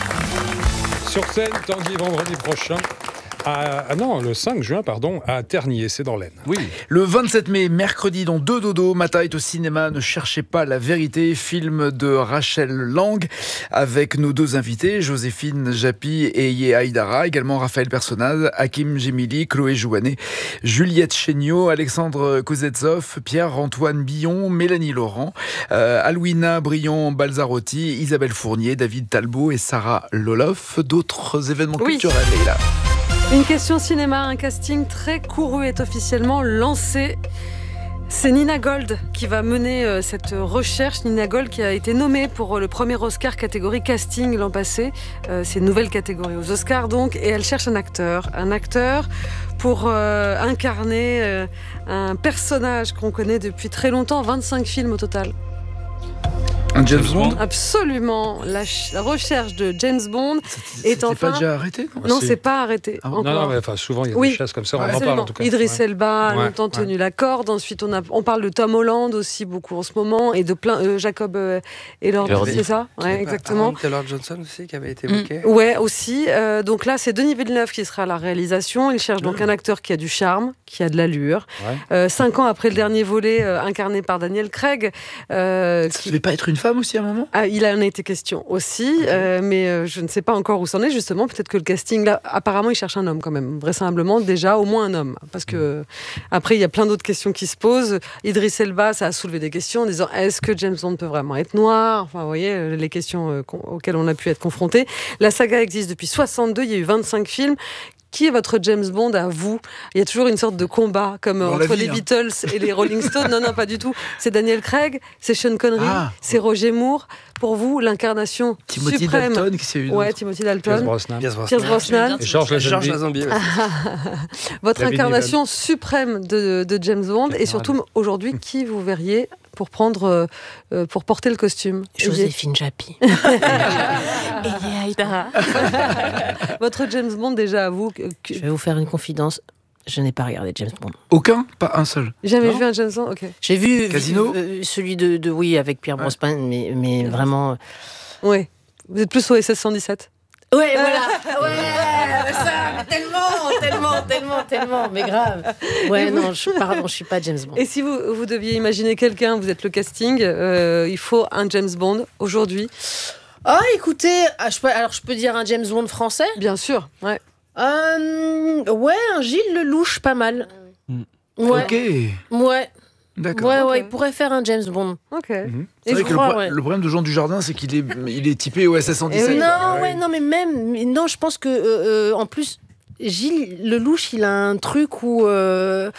Sur scène, Tanguy, vendredi prochain. Le 5 juin, à Ternier, c'est dans l'Aisne. Oui. Le 27 mai, mercredi, dans 2 dodo, Mata est au cinéma. Ne cherchez pas la vérité. Film de Rachel Lang avec nos 2 invités, Joséphine Japy et Yé Haïdara, également Raphaël Personnaz, Hakim Gemili, Chloé Jouanet, Juliette Chéniaud, Alexandre Kozetsov, Pierre-Antoine Billon, Mélanie Laurent, Alwina Brion-Balzarotti, Isabelle Fournier, David Talbot et Sarah Loloff. D'autres événements culturels, là. Une question cinéma, un casting très couru est officiellement lancé. C'est Nina Gold qui va mener cette recherche. Nina Gold qui a été nommée pour le premier Oscar catégorie casting l'an passé. C'est une nouvelle catégorie aux Oscars donc. Et elle cherche un acteur pour incarner un personnage qu'on connaît depuis très longtemps. 25 films au total. Un James Bond ? Absolument. La recherche de James Bond est enfin... C'était pas déjà arrêté ? Non, c'est pas arrêté. Non, mais souvent il y a des chasses comme ça, on en parle en tout cas. Idriss Elba a longtemps tenu la corde. Ensuite, on parle de Tom Holland aussi beaucoup en ce moment et de plein Jacob Elordi, c'est ça ? Ouais, exactement. Taylor Johnson aussi qui avait été évoqué. Ouais, aussi. Donc là, c'est Denis Villeneuve qui sera à la réalisation. Il cherche donc un acteur qui a du charme, qui a de l'allure. 5 ans après le dernier volet incarné par Daniel Craig. Ça devait pas être une femme aussi à un moment ? Il en a été question aussi, mais je ne sais pas encore où c'en est justement. Peut-être que le casting, là, apparemment, il cherche un homme quand même, vraisemblablement déjà au moins un homme, parce que après il y a plein d'autres questions qui se posent. Idriss Elba, ça a soulevé des questions en disant est-ce que James Bond peut vraiment être noir ? Enfin, vous voyez les questions auxquelles on a pu être confrontés. La saga existe depuis 62, il y a eu 25 films. Qui est votre James Bond à vous ? Il y a toujours une sorte de combat, comme entre les Beatles et les Rolling Stones. Non, pas du tout. C'est Daniel Craig, c'est Sean Connery, c'est Roger Moore. Pour vous, l'incarnation Timothy suprême. Dalton, qui s'est eu. Ouais, Timothy Dalton. Pierce Brosnan. Et Georges Lazenby. Votre incarnation suprême de James Bond. Et surtout, aujourd'hui, qui vous verriez pour porter le costume ? Joséphine Japy. Votre James Bond déjà à vous. Je vais vous faire une confidence. Je n'ai pas regardé James Bond. Aucun ? Pas un seul ? Jamais vu un James Bond ? Ok. J'ai vu Casino celui de oui, avec Pierre Brosnan, mais vraiment... Ouais. Vous êtes plus au SS 117 ? Ouais, voilà. Ouais, ça, tellement, mais grave. Ouais, non, je suis pas James Bond. Et si vous deviez imaginer quelqu'un, vous êtes le casting, il faut un James Bond aujourd'hui. Écoutez, je peux dire un James Bond français ? Bien sûr, ouais. Un Gilles Lelouch, pas mal. Ouais. Ok. Ouais. D'accord. Ouais, il pourrait faire un James Bond. Ok. C'est vrai que le problème de Jean Dujardin, c'est qu'il est typé OSS 117. Non, je pense que en plus Gilles Lelouch, il a un truc où il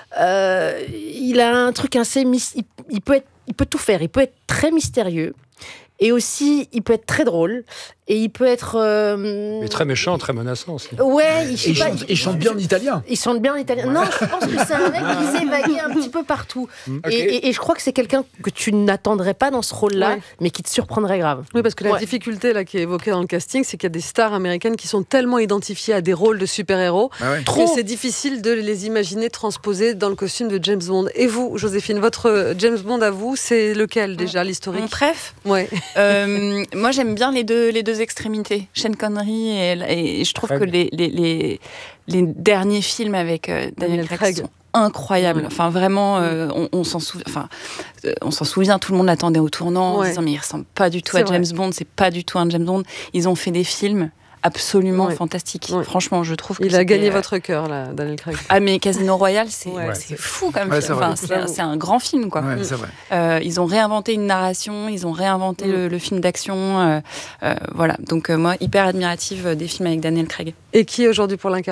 a un truc assez il peut tout faire. Il peut être très mystérieux. Et aussi, il peut être très drôle. Et il peut être... Mais très méchant, très menaçant aussi. Ouais, il chante bien en italien. Il chante bien en italien. Non, je pense que c'est un mec qui s'est évagué un petit peu partout. Okay. Et je crois que c'est quelqu'un que tu n'attendrais pas dans ce rôle-là, mais qui te surprendrait grave. Oui, parce que la difficulté là, qui est évoquée dans le casting, c'est qu'il y a des stars américaines qui sont tellement identifiées à des rôles de super-héros que c'est difficile de les imaginer transposés dans le costume de James Bond. Et vous, Joséphine, votre James Bond à vous, c'est lequel déjà, l'historique ? Mon préf ? Ouais. Moi, j'aime bien les deux extrémités, Sean Connery et je trouve que les derniers films avec Daniel Craig sont incroyables. Enfin, vraiment, on s'en souvient. Enfin, on s'en souvient. Tout le monde l'attendait au tournant, en disant mais il ressemble pas du tout à James Bond. C'est pas du tout un James Bond. Ils ont fait des films absolument fantastique. Franchement, je trouve qu'il a gagné votre cœur, là, Daniel Craig. Mais Casino Royale, c'est fou comme film. C'est un grand film, quoi. Ouais, c'est vrai. Ils ont réinventé une narration, ils ont réinventé le film d'action. Voilà. Donc moi, hyper admirative des films avec Daniel Craig. Et qui aujourd'hui pour l'incarner ?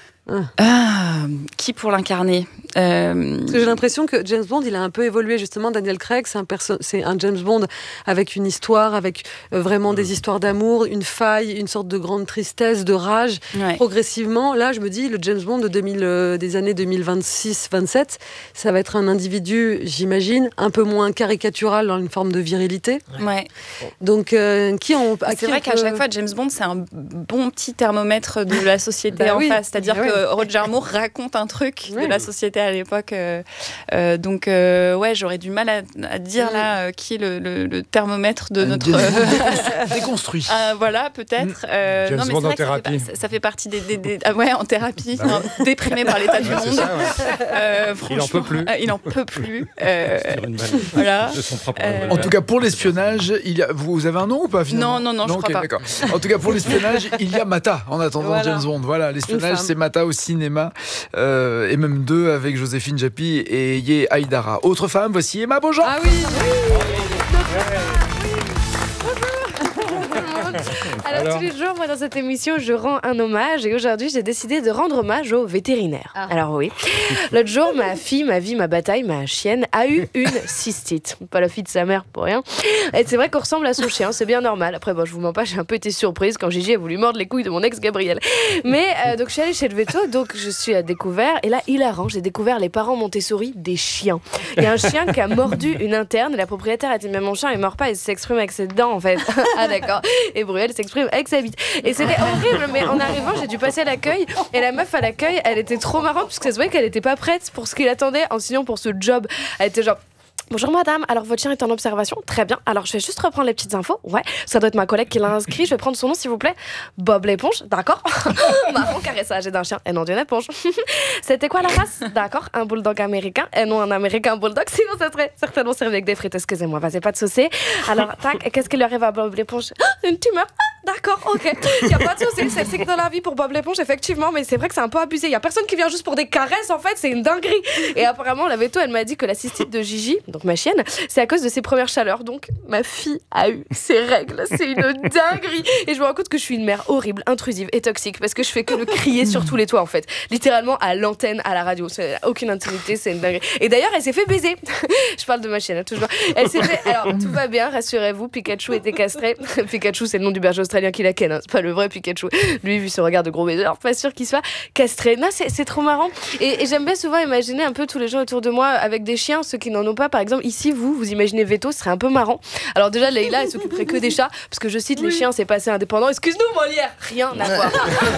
Qui pour l'incarner ? Parce que j'ai l'impression que James Bond, il a un peu évolué justement. Daniel Craig, c'est un James Bond avec une histoire, avec vraiment des histoires d'amour, une faille, une sorte de grande tristesse, de rage. Progressivement, là, je me dis, le James Bond des années 2026-27, ça va être un individu, j'imagine, un peu moins caricatural dans une forme de virilité. Ouais. Donc, c'est vrai qu'à chaque fois, James Bond, c'est un bon petit thermomètre de la société en face. C'est-à-dire que Roger Moore raconte un truc de la société à l'époque. Donc, j'aurais du mal à dire là qui est le thermomètre de notre... Déconstruit. Voilà, peut-être. James Bond en thérapie. Ça fait partie des... en thérapie. Déprimé par l'état du monde. Ça, franchement, il en peut plus. Voilà. De son propre en tout cas, pour l'espionnage, vous avez un nom ou pas finalement ? Non, je crois pas. D'accord. En tout cas, pour l'espionnage, il y a Mata en attendant James Bond. Voilà, l'espionnage, c'est Mata au cinéma, et même 2 avec Joséphine Japy et Ye Haïdara. Autre femme, voici Emma Beaujean. Ah oui. Alors Alors, tous les jours, moi, dans cette émission, je rends un hommage. Et aujourd'hui, j'ai décidé de rendre hommage aux vétérinaires. Alors oui, l'autre jour, ma fille, ma vie, ma bataille, ma chienne a eu une cystite. Pas la fille de sa mère pour rien. Et c'est vrai qu'on ressemble à son chien, c'est bien normal. Après, bon, je vous mens pas, j'ai un peu été surprise quand Gigi a voulu mordre les couilles de mon ex Gabriel. Mais donc, je suis allée chez le veto, donc je suis à découvert. Et là, hilarant, j'ai découvert les parents Montessori des chiens. Il y a un chien qui a mordu une interne. Et la propriétaire a dit, mais mon chien, il mord pas, il s'exprime avec ses dents, en fait. Ah, d'accord. Et Bruel s'exprime avec sa bite. Et c'était horrible, mais en arrivant, j'ai dû passer à l'accueil. Et la meuf à l'accueil, elle était trop marrante, parce que ça se voyait qu'elle était pas prête pour ce qu'il attendait en signant pour ce job. Elle était genre... Bonjour madame, alors votre chien est en observation, très bien, alors je vais juste reprendre les petites infos, ouais, ça doit être ma collègue qui l'a inscrit, je vais prendre son nom s'il vous plaît, Bob l'éponge, d'accord. Marron caressage d'un chien, et non d'une éponge. C'était quoi la race, d'accord, un bulldog américain, et non un américain bulldog, sinon ça serait certainement servi avec des frites, excusez-moi, vas-y, pas de soucis. Alors, tac, qu'est-ce qui lui arrive à Bob l'éponge? Une tumeur. D'accord, ok. Il n'y a pas de souci, c'est le cycle de la vie pour Bob l'éponge, effectivement, mais c'est vrai que c'est un peu abusé. Il n'y a personne qui vient juste pour des caresses, en fait, c'est une dinguerie. Et apparemment, la veto, elle m'a dit que la cystite de Gigi, donc ma chienne, c'est à cause de ses premières chaleurs. Donc, ma fille a eu ses règles. C'est une dinguerie. Et je me rends compte que je suis une mère horrible, intrusive et toxique, parce que je fais que le crier sur tous les toits, en fait. Littéralement à l'antenne, à la radio. C'est aucune intimité, c'est une dinguerie. Et d'ailleurs, elle s'est fait baiser. Je parle de ma chienne, toujours. Elle s'est fait... Alors, tout va bien, rassurez-vous, Pikachu était castré. Pikachu, c'est le nom du berger australien qui l'a ken, hein. C'est pas le vrai Pikachu. Lui, vu son regard de gros baiser, pas sûr qu'il soit castré. Non, c'est trop marrant. Et j'aime bien souvent imaginer un peu tous les gens autour de moi avec des chiens, ceux qui n'en ont pas. Par exemple, ici, vous imaginez Veto, ce serait un peu marrant. Alors déjà, Leïla, elle s'occuperait que des chats, parce que je cite, les chiens, c'est pas assez indépendant. Excuse-nous, Molière, rien à voir.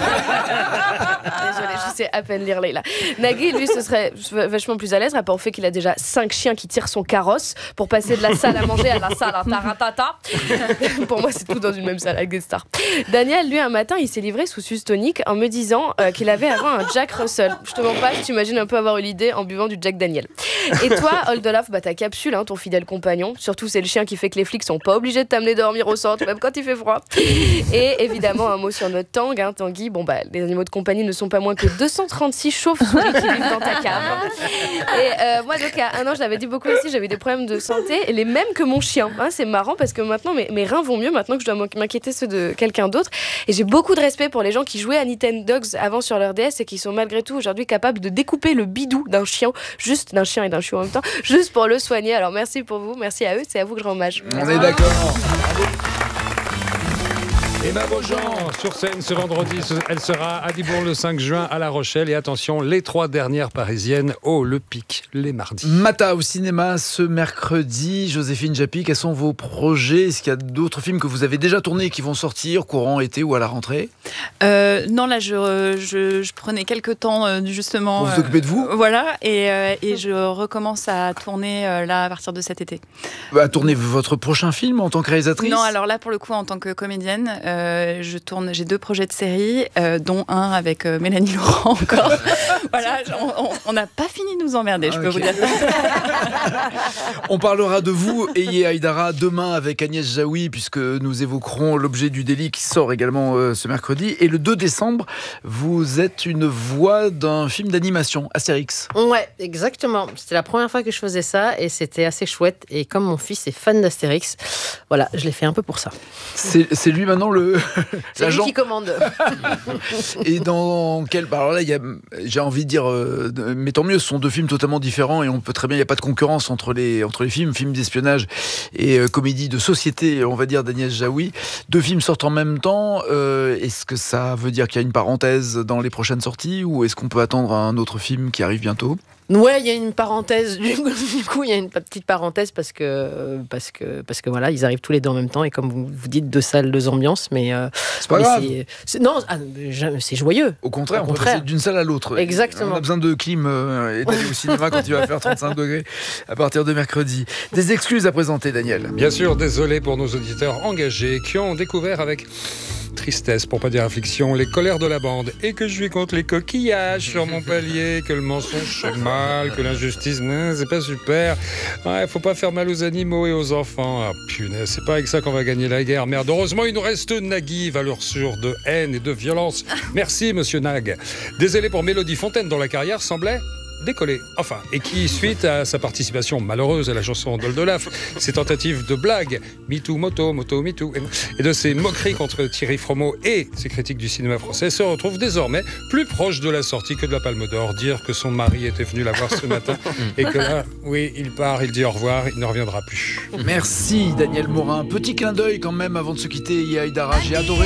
Désolée, je sais à peine lire Leïla. Nagui, lui, ce serait vachement plus à l'aise, rapport au fait qu'il a déjà 5 chiens qui tirent son carrosse pour passer de la salle à manger à la salle à taratata. Pour moi, c'est tout dans une même salle avec des stars. Daniel, lui, un matin, il s'est livré sous suce tonique en me disant qu'il avait avant un Jack Russell. Je te mens pas, tu imagines un peu avoir eu l'idée en buvant du Jack Daniel. Et toi, Oldolaf, ta capsule, hein, ton fidèle compagnon. Surtout, c'est le chien qui fait que les flics sont pas obligés de t'amener dormir au centre, même quand il fait froid. Et évidemment, un mot sur notre Tang, hein, Tanguy. Bon, les animaux de compagnie ne sont pas moins que 236 chauves-souris qui vivent dans ta cave. Et moi, donc, il y a un an, je l'avais dit beaucoup aussi, j'avais des problèmes de santé, les mêmes que mon chien. Hein, c'est marrant parce que maintenant, mes reins vont mieux, maintenant que je dois m'inquiéter ceux de quelqu'un d'autre. Et j'ai beaucoup de respect pour les gens qui jouaient à Nintendogs avant sur leur DS et qui sont malgré tout aujourd'hui capables de découper le bidou d'un chien, juste d'un chien et d'un chiot en même temps, juste pour le soigner. Alors merci pour vous, merci à eux, c'est à vous que je rends hommage. On est d'accord. Emma Beaujean, sur scène ce vendredi, elle sera à Dibourg le 5 juin à La Rochelle. Et attention, les 3 dernières parisiennes au Le Pic, les mardis. Mata au cinéma ce mercredi. Joséphine Japy, quels sont vos projets? Est-ce qu'il y a d'autres films que vous avez déjà tournés et qui vont sortir courant été ou à la rentrée? Non, là, je prenais quelques temps, justement. Pour vous occuper de vous? Voilà, et je recommence à tourner là à partir de cet été. À tourner votre prochain film en tant que réalisatrice? Non, alors là, pour le coup, en tant que comédienne, j'ai 2 projets de série, dont un avec Mélanie Laurent encore. Voilà, on n'a pas fini de nous emmerder, je peux vous dire. On parlera de vous, Eye Haïdara, demain avec Agnès Jaoui, puisque nous évoquerons l'objet du délit qui sort également ce mercredi. Et le 2 décembre, vous êtes une voix d'un film d'animation, Astérix. Ouais, exactement. C'était la première fois que je faisais ça et c'était assez chouette. Et comme mon fils est fan d'Astérix, voilà, je l'ai fait un peu pour ça. C'est lui maintenant c'est lui qui commande. Et dans quel... Alors là, j'ai envie de dire, mais tant mieux, ce sont 2 films totalement différents et on peut très bien, il n'y a pas de concurrence entre les films d'espionnage et comédie de société, on va dire, d'Agnès Jaoui. 2 films sortent en même temps. Est-ce que ça veut dire qu'il y a une parenthèse dans les prochaines sorties ou est-ce qu'on peut attendre un autre film qui arrive bientôt ? Ouais, il y a une parenthèse. Du coup, il y a une petite parenthèse parce que voilà, ils arrivent tous les 2 en même temps et comme vous dites, 2 salles, 2 ambiances, mais c'est pas grave. C'est joyeux. Au contraire, on peut passer d'une salle à l'autre. Exactement. On a besoin de clim et d'aller au cinéma quand il va faire 35 degrés à partir de mercredi. Des excuses à présenter, Daniel. Bien sûr, désolé pour nos auditeurs engagés qui ont découvert avec tristesse, pour pas dire affliction, les colères de la bande et que je suis contre les coquillages sur mon palier, que le mensonge c'est mal, que l'injustice c'est pas super, ouais, faut pas faire mal aux animaux et aux enfants. Ah punaise, c'est pas avec ça qu'on va gagner la guerre, merde. Heureusement il nous reste Nagui, valeur sûre de haine et de violence. Merci monsieur Nag. Désolé pour Mélodie Fontaine dont la carrière semblait décoller. Enfin, et qui, suite à sa participation malheureuse à la chanson d'Oldolaf, ses tentatives de blagues, MeToo, Moto, MeToo, et de ses moqueries contre Thierry Fromeau et ses critiques du cinéma français, se retrouve désormais plus proche de la sortie que de la Palme d'Or. Dire que son mari était venu la voir ce matin et que là, oui, il part, il dit au revoir, il ne reviendra plus. Merci Daniel Morin. Petit clin d'œil quand même avant de se quitter, Yaïdara. J'ai adoré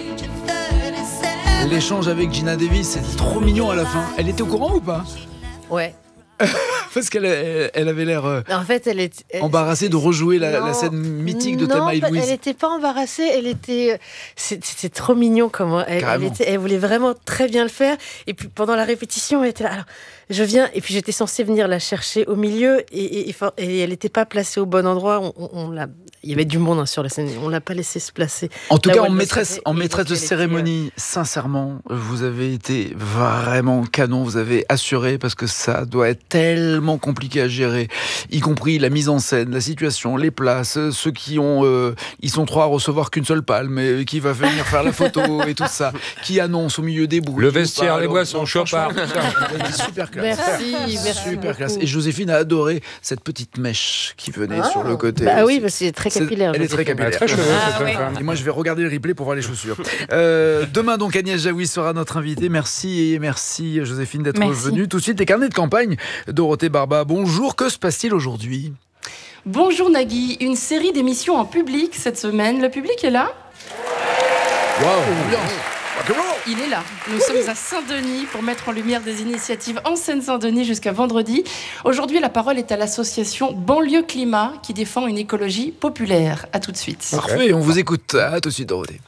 l'échange avec Gina Davis, c'était trop mignon à la fin. Elle était au courant ou pas? Ouais. Parce qu'elle avait l'air en fait, elle embarrassée de rejouer la scène mythique de Thelma et Louise. Elle n'était pas embarrassée, c'était trop mignon comment elle voulait vraiment très bien le faire. Et puis pendant la répétition, elle était là. Alors, je viens, et puis j'étais censée venir la chercher au milieu, et elle n'était pas placée au bon endroit. Il y avait du monde sur la scène, on l'a pas laissé se placer. En tout cas, en maîtresse de cérémonie, sincèrement, vous avez été vraiment canon, vous avez assuré, parce que ça doit être tellement compliqué à gérer, y compris la mise en scène, la situation, les places, ceux qui ont, ils sont 3 à recevoir qu'une seule palme, qui va venir faire la photo et tout ça, qui annonce au milieu des boules. Le vestiaire, les boissons, Chopard. Super classe. Merci Super classe. Et Joséphine a adoré cette petite mèche qui venait sur le côté. Bah oui, parce qu'elle est très capillaire. Elle est très capillaire. Très cheveux, Et moi, je vais regarder le replay pour voir les chaussures. Demain, donc, Agnès Jaoui sera notre invitée. Merci Joséphine d'être venue. Tout de suite, les carnets de campagne. Dorothée Barba, bonjour. Que se passe-t-il aujourd'hui? Bonjour Nagui. Une série d'émissions en public cette semaine. Le public est là? Waouh, il est là. Nous sommes à Saint-Denis pour mettre en lumière des initiatives en Seine-Saint-Denis jusqu'à vendredi. Aujourd'hui, la parole est à l'association Banlieue Climat qui défend une écologie populaire. À tout de suite. Parfait, on vous écoute. À tout de suite, Dorothée.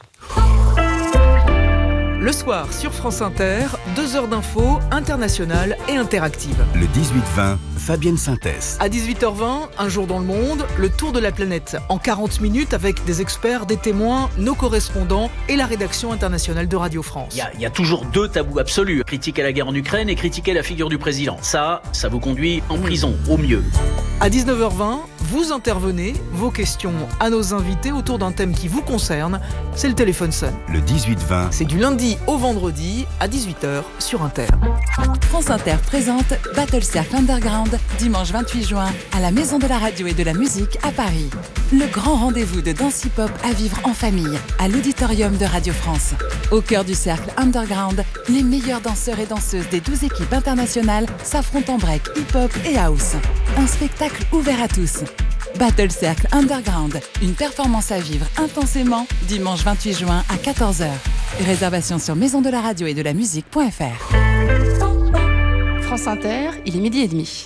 Le soir, sur France Inter, 2 heures d'infos internationales et interactives. Le 18-20, Fabienne Synthèse. À 18h20, Un jour dans le monde, le tour de la planète en 40 minutes avec des experts, des témoins, nos correspondants et la rédaction internationale de Radio France. Il y a toujours 2 tabous absolus. Critiquer la guerre en Ukraine et critiquer la figure du président. Ça vous conduit en prison, au mieux. À 19h20, vous intervenez, vos questions à nos invités autour d'un thème qui vous concerne. C'est le téléphone sonne. Le 18-20. C'est du lundi au vendredi à 18h sur Inter. France Inter présente Battle Circle Underground, dimanche 28 juin, à la Maison de la Radio et de la Musique à Paris. Le grand rendez-vous de danse hip-hop à vivre en famille, à l'auditorium de Radio France. Au cœur du Cercle Underground, les meilleurs danseurs et danseuses des 12 équipes internationales s'affrontent en break, hip-hop et house. Un spectacle ouvert à tous. Battle Circle Underground, une performance à vivre intensément, dimanche 28 juin à 14h. Réservation sur maisondelaradio et de la musique.fr. France Inter, il est 12h30.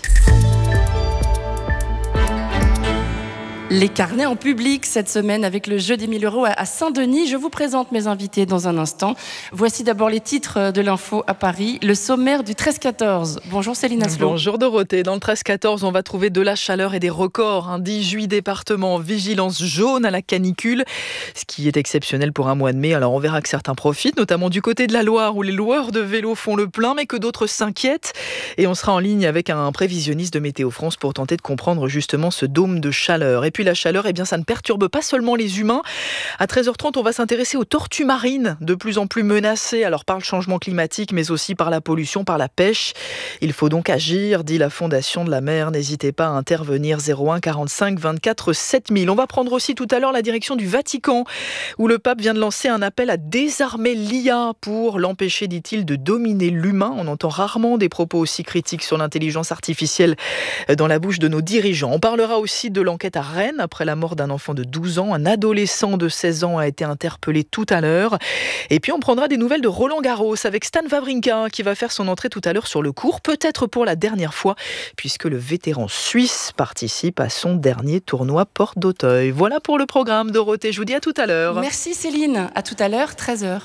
Les carnets en public cette semaine avec le jeu des 1000 € à Saint-Denis. Je vous présente mes invités dans un instant. Voici d'abord les titres de l'info à Paris. Le sommaire du 13-14. Bonjour Céline Aslo. Bonjour Dorothée. Dans le 13-14, on va trouver de la chaleur et des records. 18 départements en vigilance jaune à la canicule, ce qui est exceptionnel pour un mois de mai. Alors on verra que certains profitent, notamment du côté de la Loire où les loueurs de vélos font le plein, mais que d'autres s'inquiètent. Et on sera en ligne avec un prévisionniste de Météo France pour tenter de comprendre justement ce dôme de chaleur. Et puis la chaleur, ça ne perturbe pas seulement les humains. À 13h30, on va s'intéresser aux tortues marines, de plus en plus menacées, alors par le changement climatique, mais aussi par la pollution, par la pêche. Il faut donc agir, dit la Fondation de la mer. N'hésitez pas à intervenir, 01 45 24 7000. On va prendre aussi tout à l'heure la direction du Vatican, où le pape vient de lancer un appel à désarmer l'IA pour l'empêcher, dit-il, de dominer l'humain. On entend rarement des propos aussi critiques sur l'intelligence artificielle dans la bouche de nos dirigeants. On parlera aussi de l'enquête à Rennes, après la mort d'un enfant de 12 ans. Un adolescent de 16 ans a été interpellé tout à l'heure. Et puis on prendra des nouvelles de Roland Garros avec Stan Wawrinka qui va faire son entrée tout à l'heure sur le court, peut-être pour la dernière fois, puisque le vétéran suisse participe à son dernier tournoi Porte d'Auteuil. Voilà pour le programme, Dorothée. Je vous dis à tout à l'heure. Merci Céline. À tout à l'heure, 13h.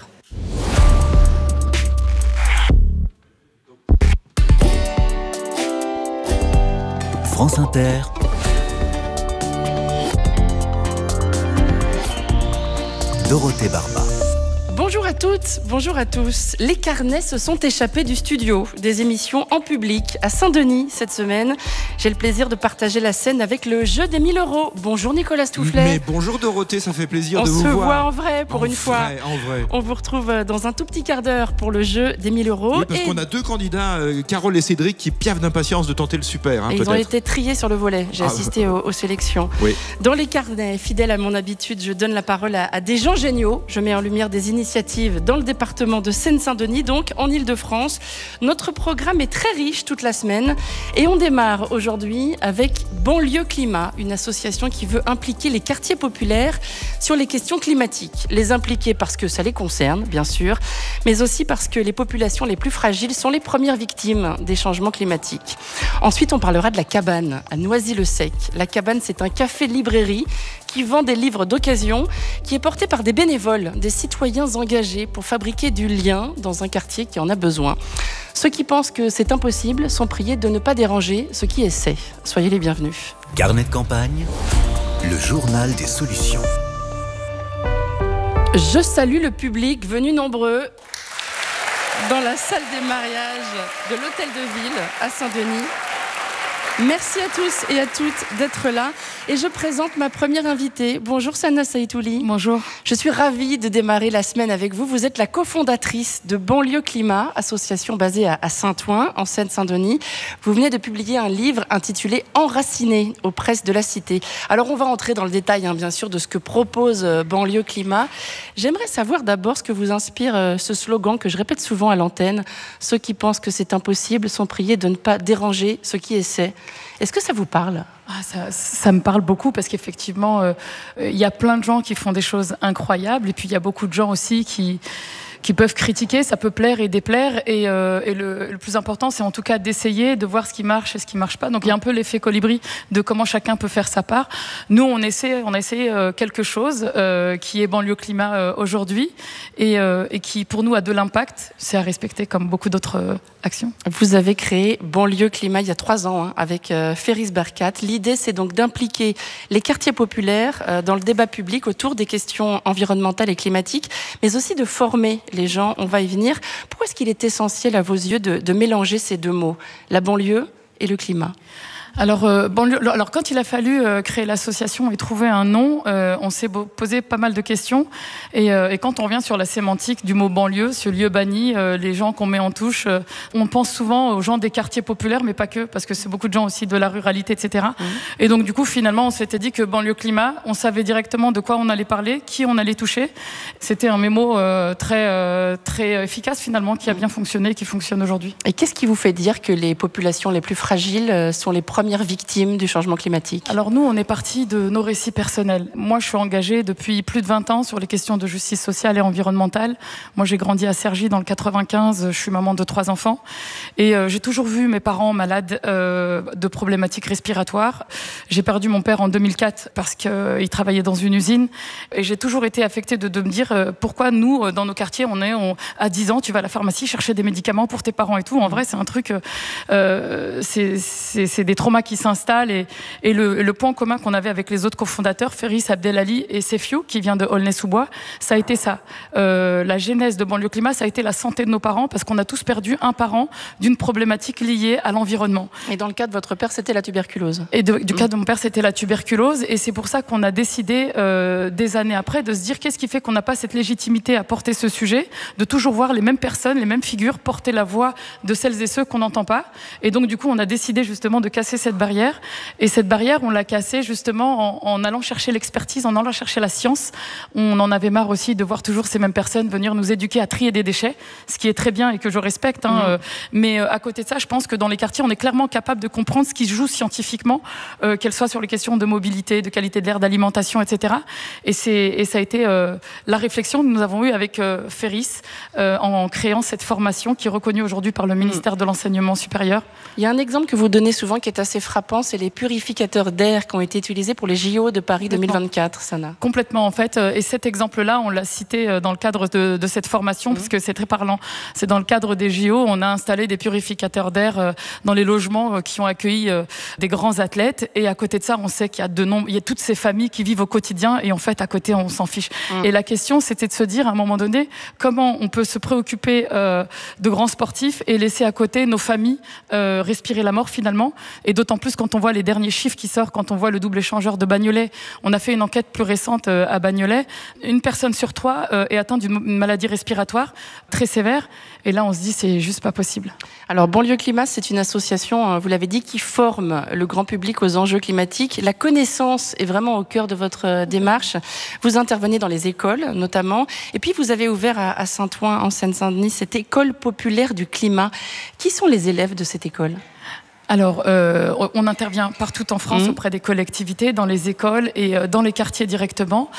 France Inter. Dorothée Barba. Bonjour à toutes, bonjour à tous. Les carnets se sont échappés du studio, des émissions en public à Saint-Denis cette semaine. J'ai le plaisir de partager la scène avec le jeu des 1000 €. Bonjour Nicolas Stoufflet. Mais bonjour Dorothée, ça fait plaisir de vous voir. On se voit en vrai pour une fois. En vrai. On vous retrouve dans un tout petit quart d'heure pour le jeu des 1000 €. Oui, parce qu'on a deux candidats, Carole et Cédric, qui piaffent d'impatience de tenter le super. Hein, ils ont été triés sur le volet. J'ai assisté aux sélections. Oui. Dans les carnets, fidèle à mon habitude, je donne la parole à des gens géniaux. Je mets en lumière des initiatives dans le département de Seine-Saint-Denis, donc en Île-de-France. Notre programme est très riche toute la semaine et on démarre aujourd'hui avec Banlieue Climat, une association qui veut impliquer les quartiers populaires sur les questions climatiques. Les impliquer parce que ça les concerne, bien sûr, mais aussi parce que les populations les plus fragiles sont les premières victimes des changements climatiques. Ensuite, on parlera de la Cabane, à Noisy-le-Sec. La Cabane, c'est un café-librairie qui vend des livres d'occasion, qui est porté par des bénévoles, des citoyens engagés pour fabriquer du lien dans un quartier qui en a besoin. Ceux qui pensent que c'est impossible sont priés de ne pas déranger ceux qui essaient. Soyez les bienvenus. Carnet de campagne, le journal des solutions. Je salue le public venu nombreux dans la salle des mariages de l'Hôtel de Ville à Saint-Denis. Merci à tous et à toutes d'être là. Et je présente ma première invitée. Bonjour Sana Saïtouli. Bonjour. Je suis ravie de démarrer la semaine avec vous. Vous êtes la cofondatrice de Banlieue Climat, association basée à Saint-Ouen, en Seine-Saint-Denis. Vous venez de publier un livre intitulé Enraciné aux presses de la Cité. Alors on va entrer dans le détail, bien sûr, de ce que propose Banlieue Climat. J'aimerais savoir d'abord ce que vous inspire ce slogan que je répète souvent à l'antenne. Ceux qui pensent que c'est impossible sont priés de ne pas déranger ceux qui essaient. Est-ce que ça vous parle ? Ça me parle beaucoup parce qu'effectivement, il y a plein de gens qui font des choses incroyables et puis il y a beaucoup de gens aussi qui peuvent critiquer, ça peut plaire et déplaire et le plus important c'est en tout cas d'essayer de voir ce qui marche et ce qui marche pas. Donc il y a un peu l'effet colibri de comment chacun peut faire sa part. Nous on a essayé quelque chose qui est Banlieue Climat aujourd'hui et qui pour nous a de l'impact. C'est à respecter comme beaucoup d'autres actions. Vous avez créé Banlieue Climat il y a 3 ans avec Ferris Berkat. L'idée c'est donc d'impliquer les quartiers populaires dans le débat public autour des questions environnementales et climatiques, mais aussi de former les gens, on va y venir. Pourquoi est-ce qu'il est essentiel à vos yeux de mélanger ces deux mots, la banlieue et le climat ? Alors quand il a fallu créer l'association et trouver un nom, on s'est posé pas mal de questions et quand on revient sur la sémantique du mot banlieue, ce lieu banni, les gens qu'on met en touche, on pense souvent aux gens des quartiers populaires, mais pas que, parce que c'est beaucoup de gens aussi de la ruralité, etc. Et donc du coup finalement on s'était dit que Banlieue Climat, on savait directement de quoi on allait parler, qui on allait toucher. C'était un mémo très efficace finalement, qui a bien fonctionné et qui fonctionne aujourd'hui. Et qu'est-ce qui vous fait dire que les populations les plus fragiles sont les premières victimes du changement climatique ? Alors nous, on est parti de nos récits personnels. Moi, je suis engagée depuis plus de 20 ans sur les questions de justice sociale et environnementale. Moi, j'ai grandi à Cergy dans le 95, je suis maman de 3 enfants et j'ai toujours vu mes parents malades de problématiques respiratoires. J'ai perdu mon père en 2004 parce qu'il travaillait dans une usine et j'ai toujours été affectée de me dire pourquoi nous, dans nos quartiers, à 10 ans, tu vas à la pharmacie chercher des médicaments pour tes parents et tout. En vrai, c'est un truc, c'est des traumas qui s'installent et le point commun qu'on avait avec les autres cofondateurs, Ferris, Abdelali et Sefiou, qui vient de Aulnay-sous-Bois, ça a été ça. La genèse de Banlieue Climat, ça a été la santé de nos parents parce qu'on a tous perdu un parent d'une problématique liée à l'environnement. Et dans le cas de votre père, c'était la tuberculose. Et du cas de mon père, c'était la tuberculose et c'est pour ça qu'on a décidé des années après de se dire qu'est-ce qui fait qu'on n'a pas cette légitimité à porter ce sujet, de toujours voir les mêmes personnes, les mêmes figures porter la voix de celles et ceux qu'on n'entend pas. Et donc du coup, on a décidé justement de casser cette barrière. Et cette barrière, on l'a cassée justement en allant chercher l'expertise, en allant chercher la science. On en avait marre aussi de voir toujours ces mêmes personnes venir nous éduquer à trier des déchets, ce qui est très bien et que je respecte. Mais à côté de ça, je pense que dans les quartiers, on est clairement capable de comprendre ce qui se joue scientifiquement, qu'elle soit sur les questions de mobilité, de qualité de l'air, d'alimentation, etc. Et ça a été la réflexion que nous avons eue avec Ferris en créant cette formation qui est reconnue aujourd'hui par le ministère de l'Enseignement supérieur. Il y a un exemple que vous donnez souvent qui est assez assez frappant, c'est les purificateurs d'air qui ont été utilisés pour les JO de Paris 2024, Sana. Complètement, en fait. Et cet exemple-là, on l'a cité dans le cadre de cette formation, parce que c'est très parlant. C'est dans le cadre des JO, on a installé des purificateurs d'air dans les logements qui ont accueilli des grands athlètes. Et à côté de ça, on sait qu'il y a toutes ces familles qui vivent au quotidien. Et en fait, à côté, on s'en fiche. Et la question, c'était de se dire, à un moment donné, comment on peut se préoccuper de grands sportifs et laisser à côté nos familles respirer la mort, finalement. Et d'autant plus quand on voit les derniers chiffres qui sortent, quand on voit le double échangeur de Bagnolet. On a fait une enquête plus récente à Bagnolet. Une personne sur 3 est atteinte d'une maladie respiratoire très sévère. Et là, on se dit, c'est juste pas possible. Alors, Banlieue Climat, c'est une association, vous l'avez dit, qui forme le grand public aux enjeux climatiques. La connaissance est vraiment au cœur de votre démarche. Vous intervenez dans les écoles, notamment. Et puis, vous avez ouvert à Saint-Ouen, en Seine-Saint-Denis, cette école populaire du climat. Qui sont les élèves de cette école ? Alors, on intervient partout en France auprès des collectivités, dans les écoles et dans les quartiers directement.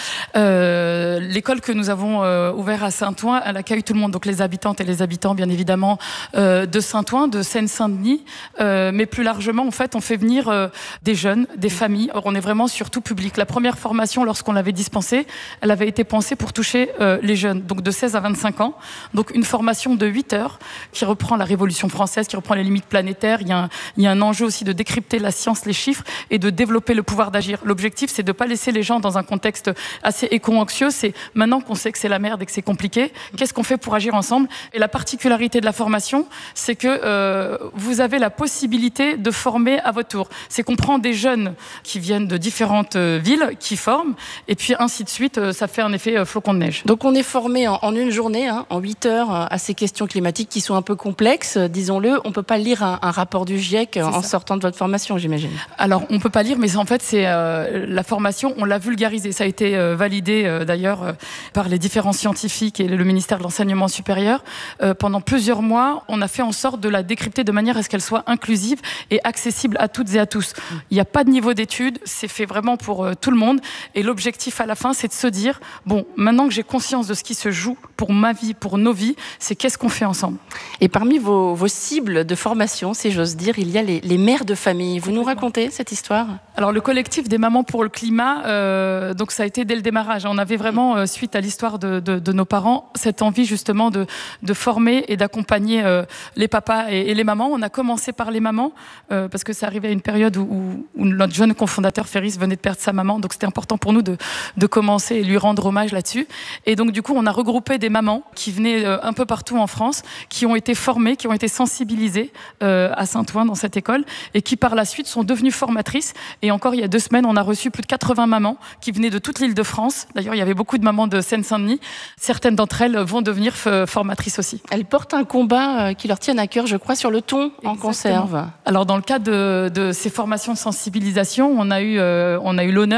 L'école que nous avons ouverte à Saint-Ouen, elle accueille tout le monde, donc les habitantes et les habitants, bien évidemment, de Saint-Ouen, de Seine-Saint-Denis, mais plus largement, en fait, on fait venir des jeunes, des familles. Or, on est vraiment sur tout public. La première formation, lorsqu'on l'avait dispensée, elle avait été pensée pour toucher les jeunes, donc de 16 à 25 ans. Donc, une formation de 8 heures qui reprend la Révolution française, qui reprend les limites planétaires. Il y a un enjeu aussi de décrypter la science, les chiffres et de développer le pouvoir d'agir. L'objectif, c'est de ne pas laisser les gens dans un contexte assez éco-anxieux. C'est maintenant qu'on sait que c'est la merde et que c'est compliqué, qu'est-ce qu'on fait pour agir ensemble ? Et la particularité de la formation, c'est que vous avez la possibilité de former à votre tour. C'est qu'on prend des jeunes qui viennent de différentes villes, qui forment, et puis ainsi de suite, ça fait un effet flocon de neige. Donc on est formé en une journée, en 8 heures, à ces questions climatiques qui sont un peu complexes, disons-le. On ne peut pas lire un rapport du GIEC en sortant de votre formation, j'imagine. Alors, on ne peut pas lire, mais en fait, c'est la formation, on l'a vulgarisée. Ça a été validé, d'ailleurs, par les différents scientifiques et le ministère de l'Enseignement supérieur. Pendant plusieurs mois, on a fait en sorte de la décrypter de manière à ce qu'elle soit inclusive et accessible à toutes et à tous. Il n'y a pas de niveau d'études, c'est fait vraiment pour tout le monde. Et l'objectif, à la fin, c'est de se dire, bon, maintenant que j'ai conscience de ce qui se joue pour ma vie, pour nos vies, c'est qu'est-ce qu'on fait ensemble. Et parmi vos cibles de formation, si j'ose dire, il y a les mères de famille. Vous nous racontez cette histoire ? Alors, le collectif des mamans pour le climat, donc ça a été dès le démarrage. On avait vraiment, suite à l'histoire de nos parents, cette envie justement de former et d'accompagner les papas et les mamans. On a commencé par les mamans, parce que ça arrivait à une période où notre jeune cofondateur Ferris venait de perdre sa maman, donc c'était important pour nous de commencer et lui rendre hommage là-dessus. Et donc du coup, on a regroupé des mamans qui venaient un peu partout en France, qui ont été formées, qui ont été sensibilisées à Saint-Ouen dans cette école, et qui par la suite sont devenues formatrices. Et encore il y a 2 semaines, on a reçu plus de 80 mamans qui venaient de toute l'île de France. D'ailleurs, il y avait beaucoup de mamans de Seine-Saint-Denis. Certaines d'entre elles vont devenir formatrices aussi. Elles portent un combat qui leur tient à cœur, je crois, sur le thon en conserve. Alors dans le cadre de ces formations de sensibilisation, on a eu l'honneur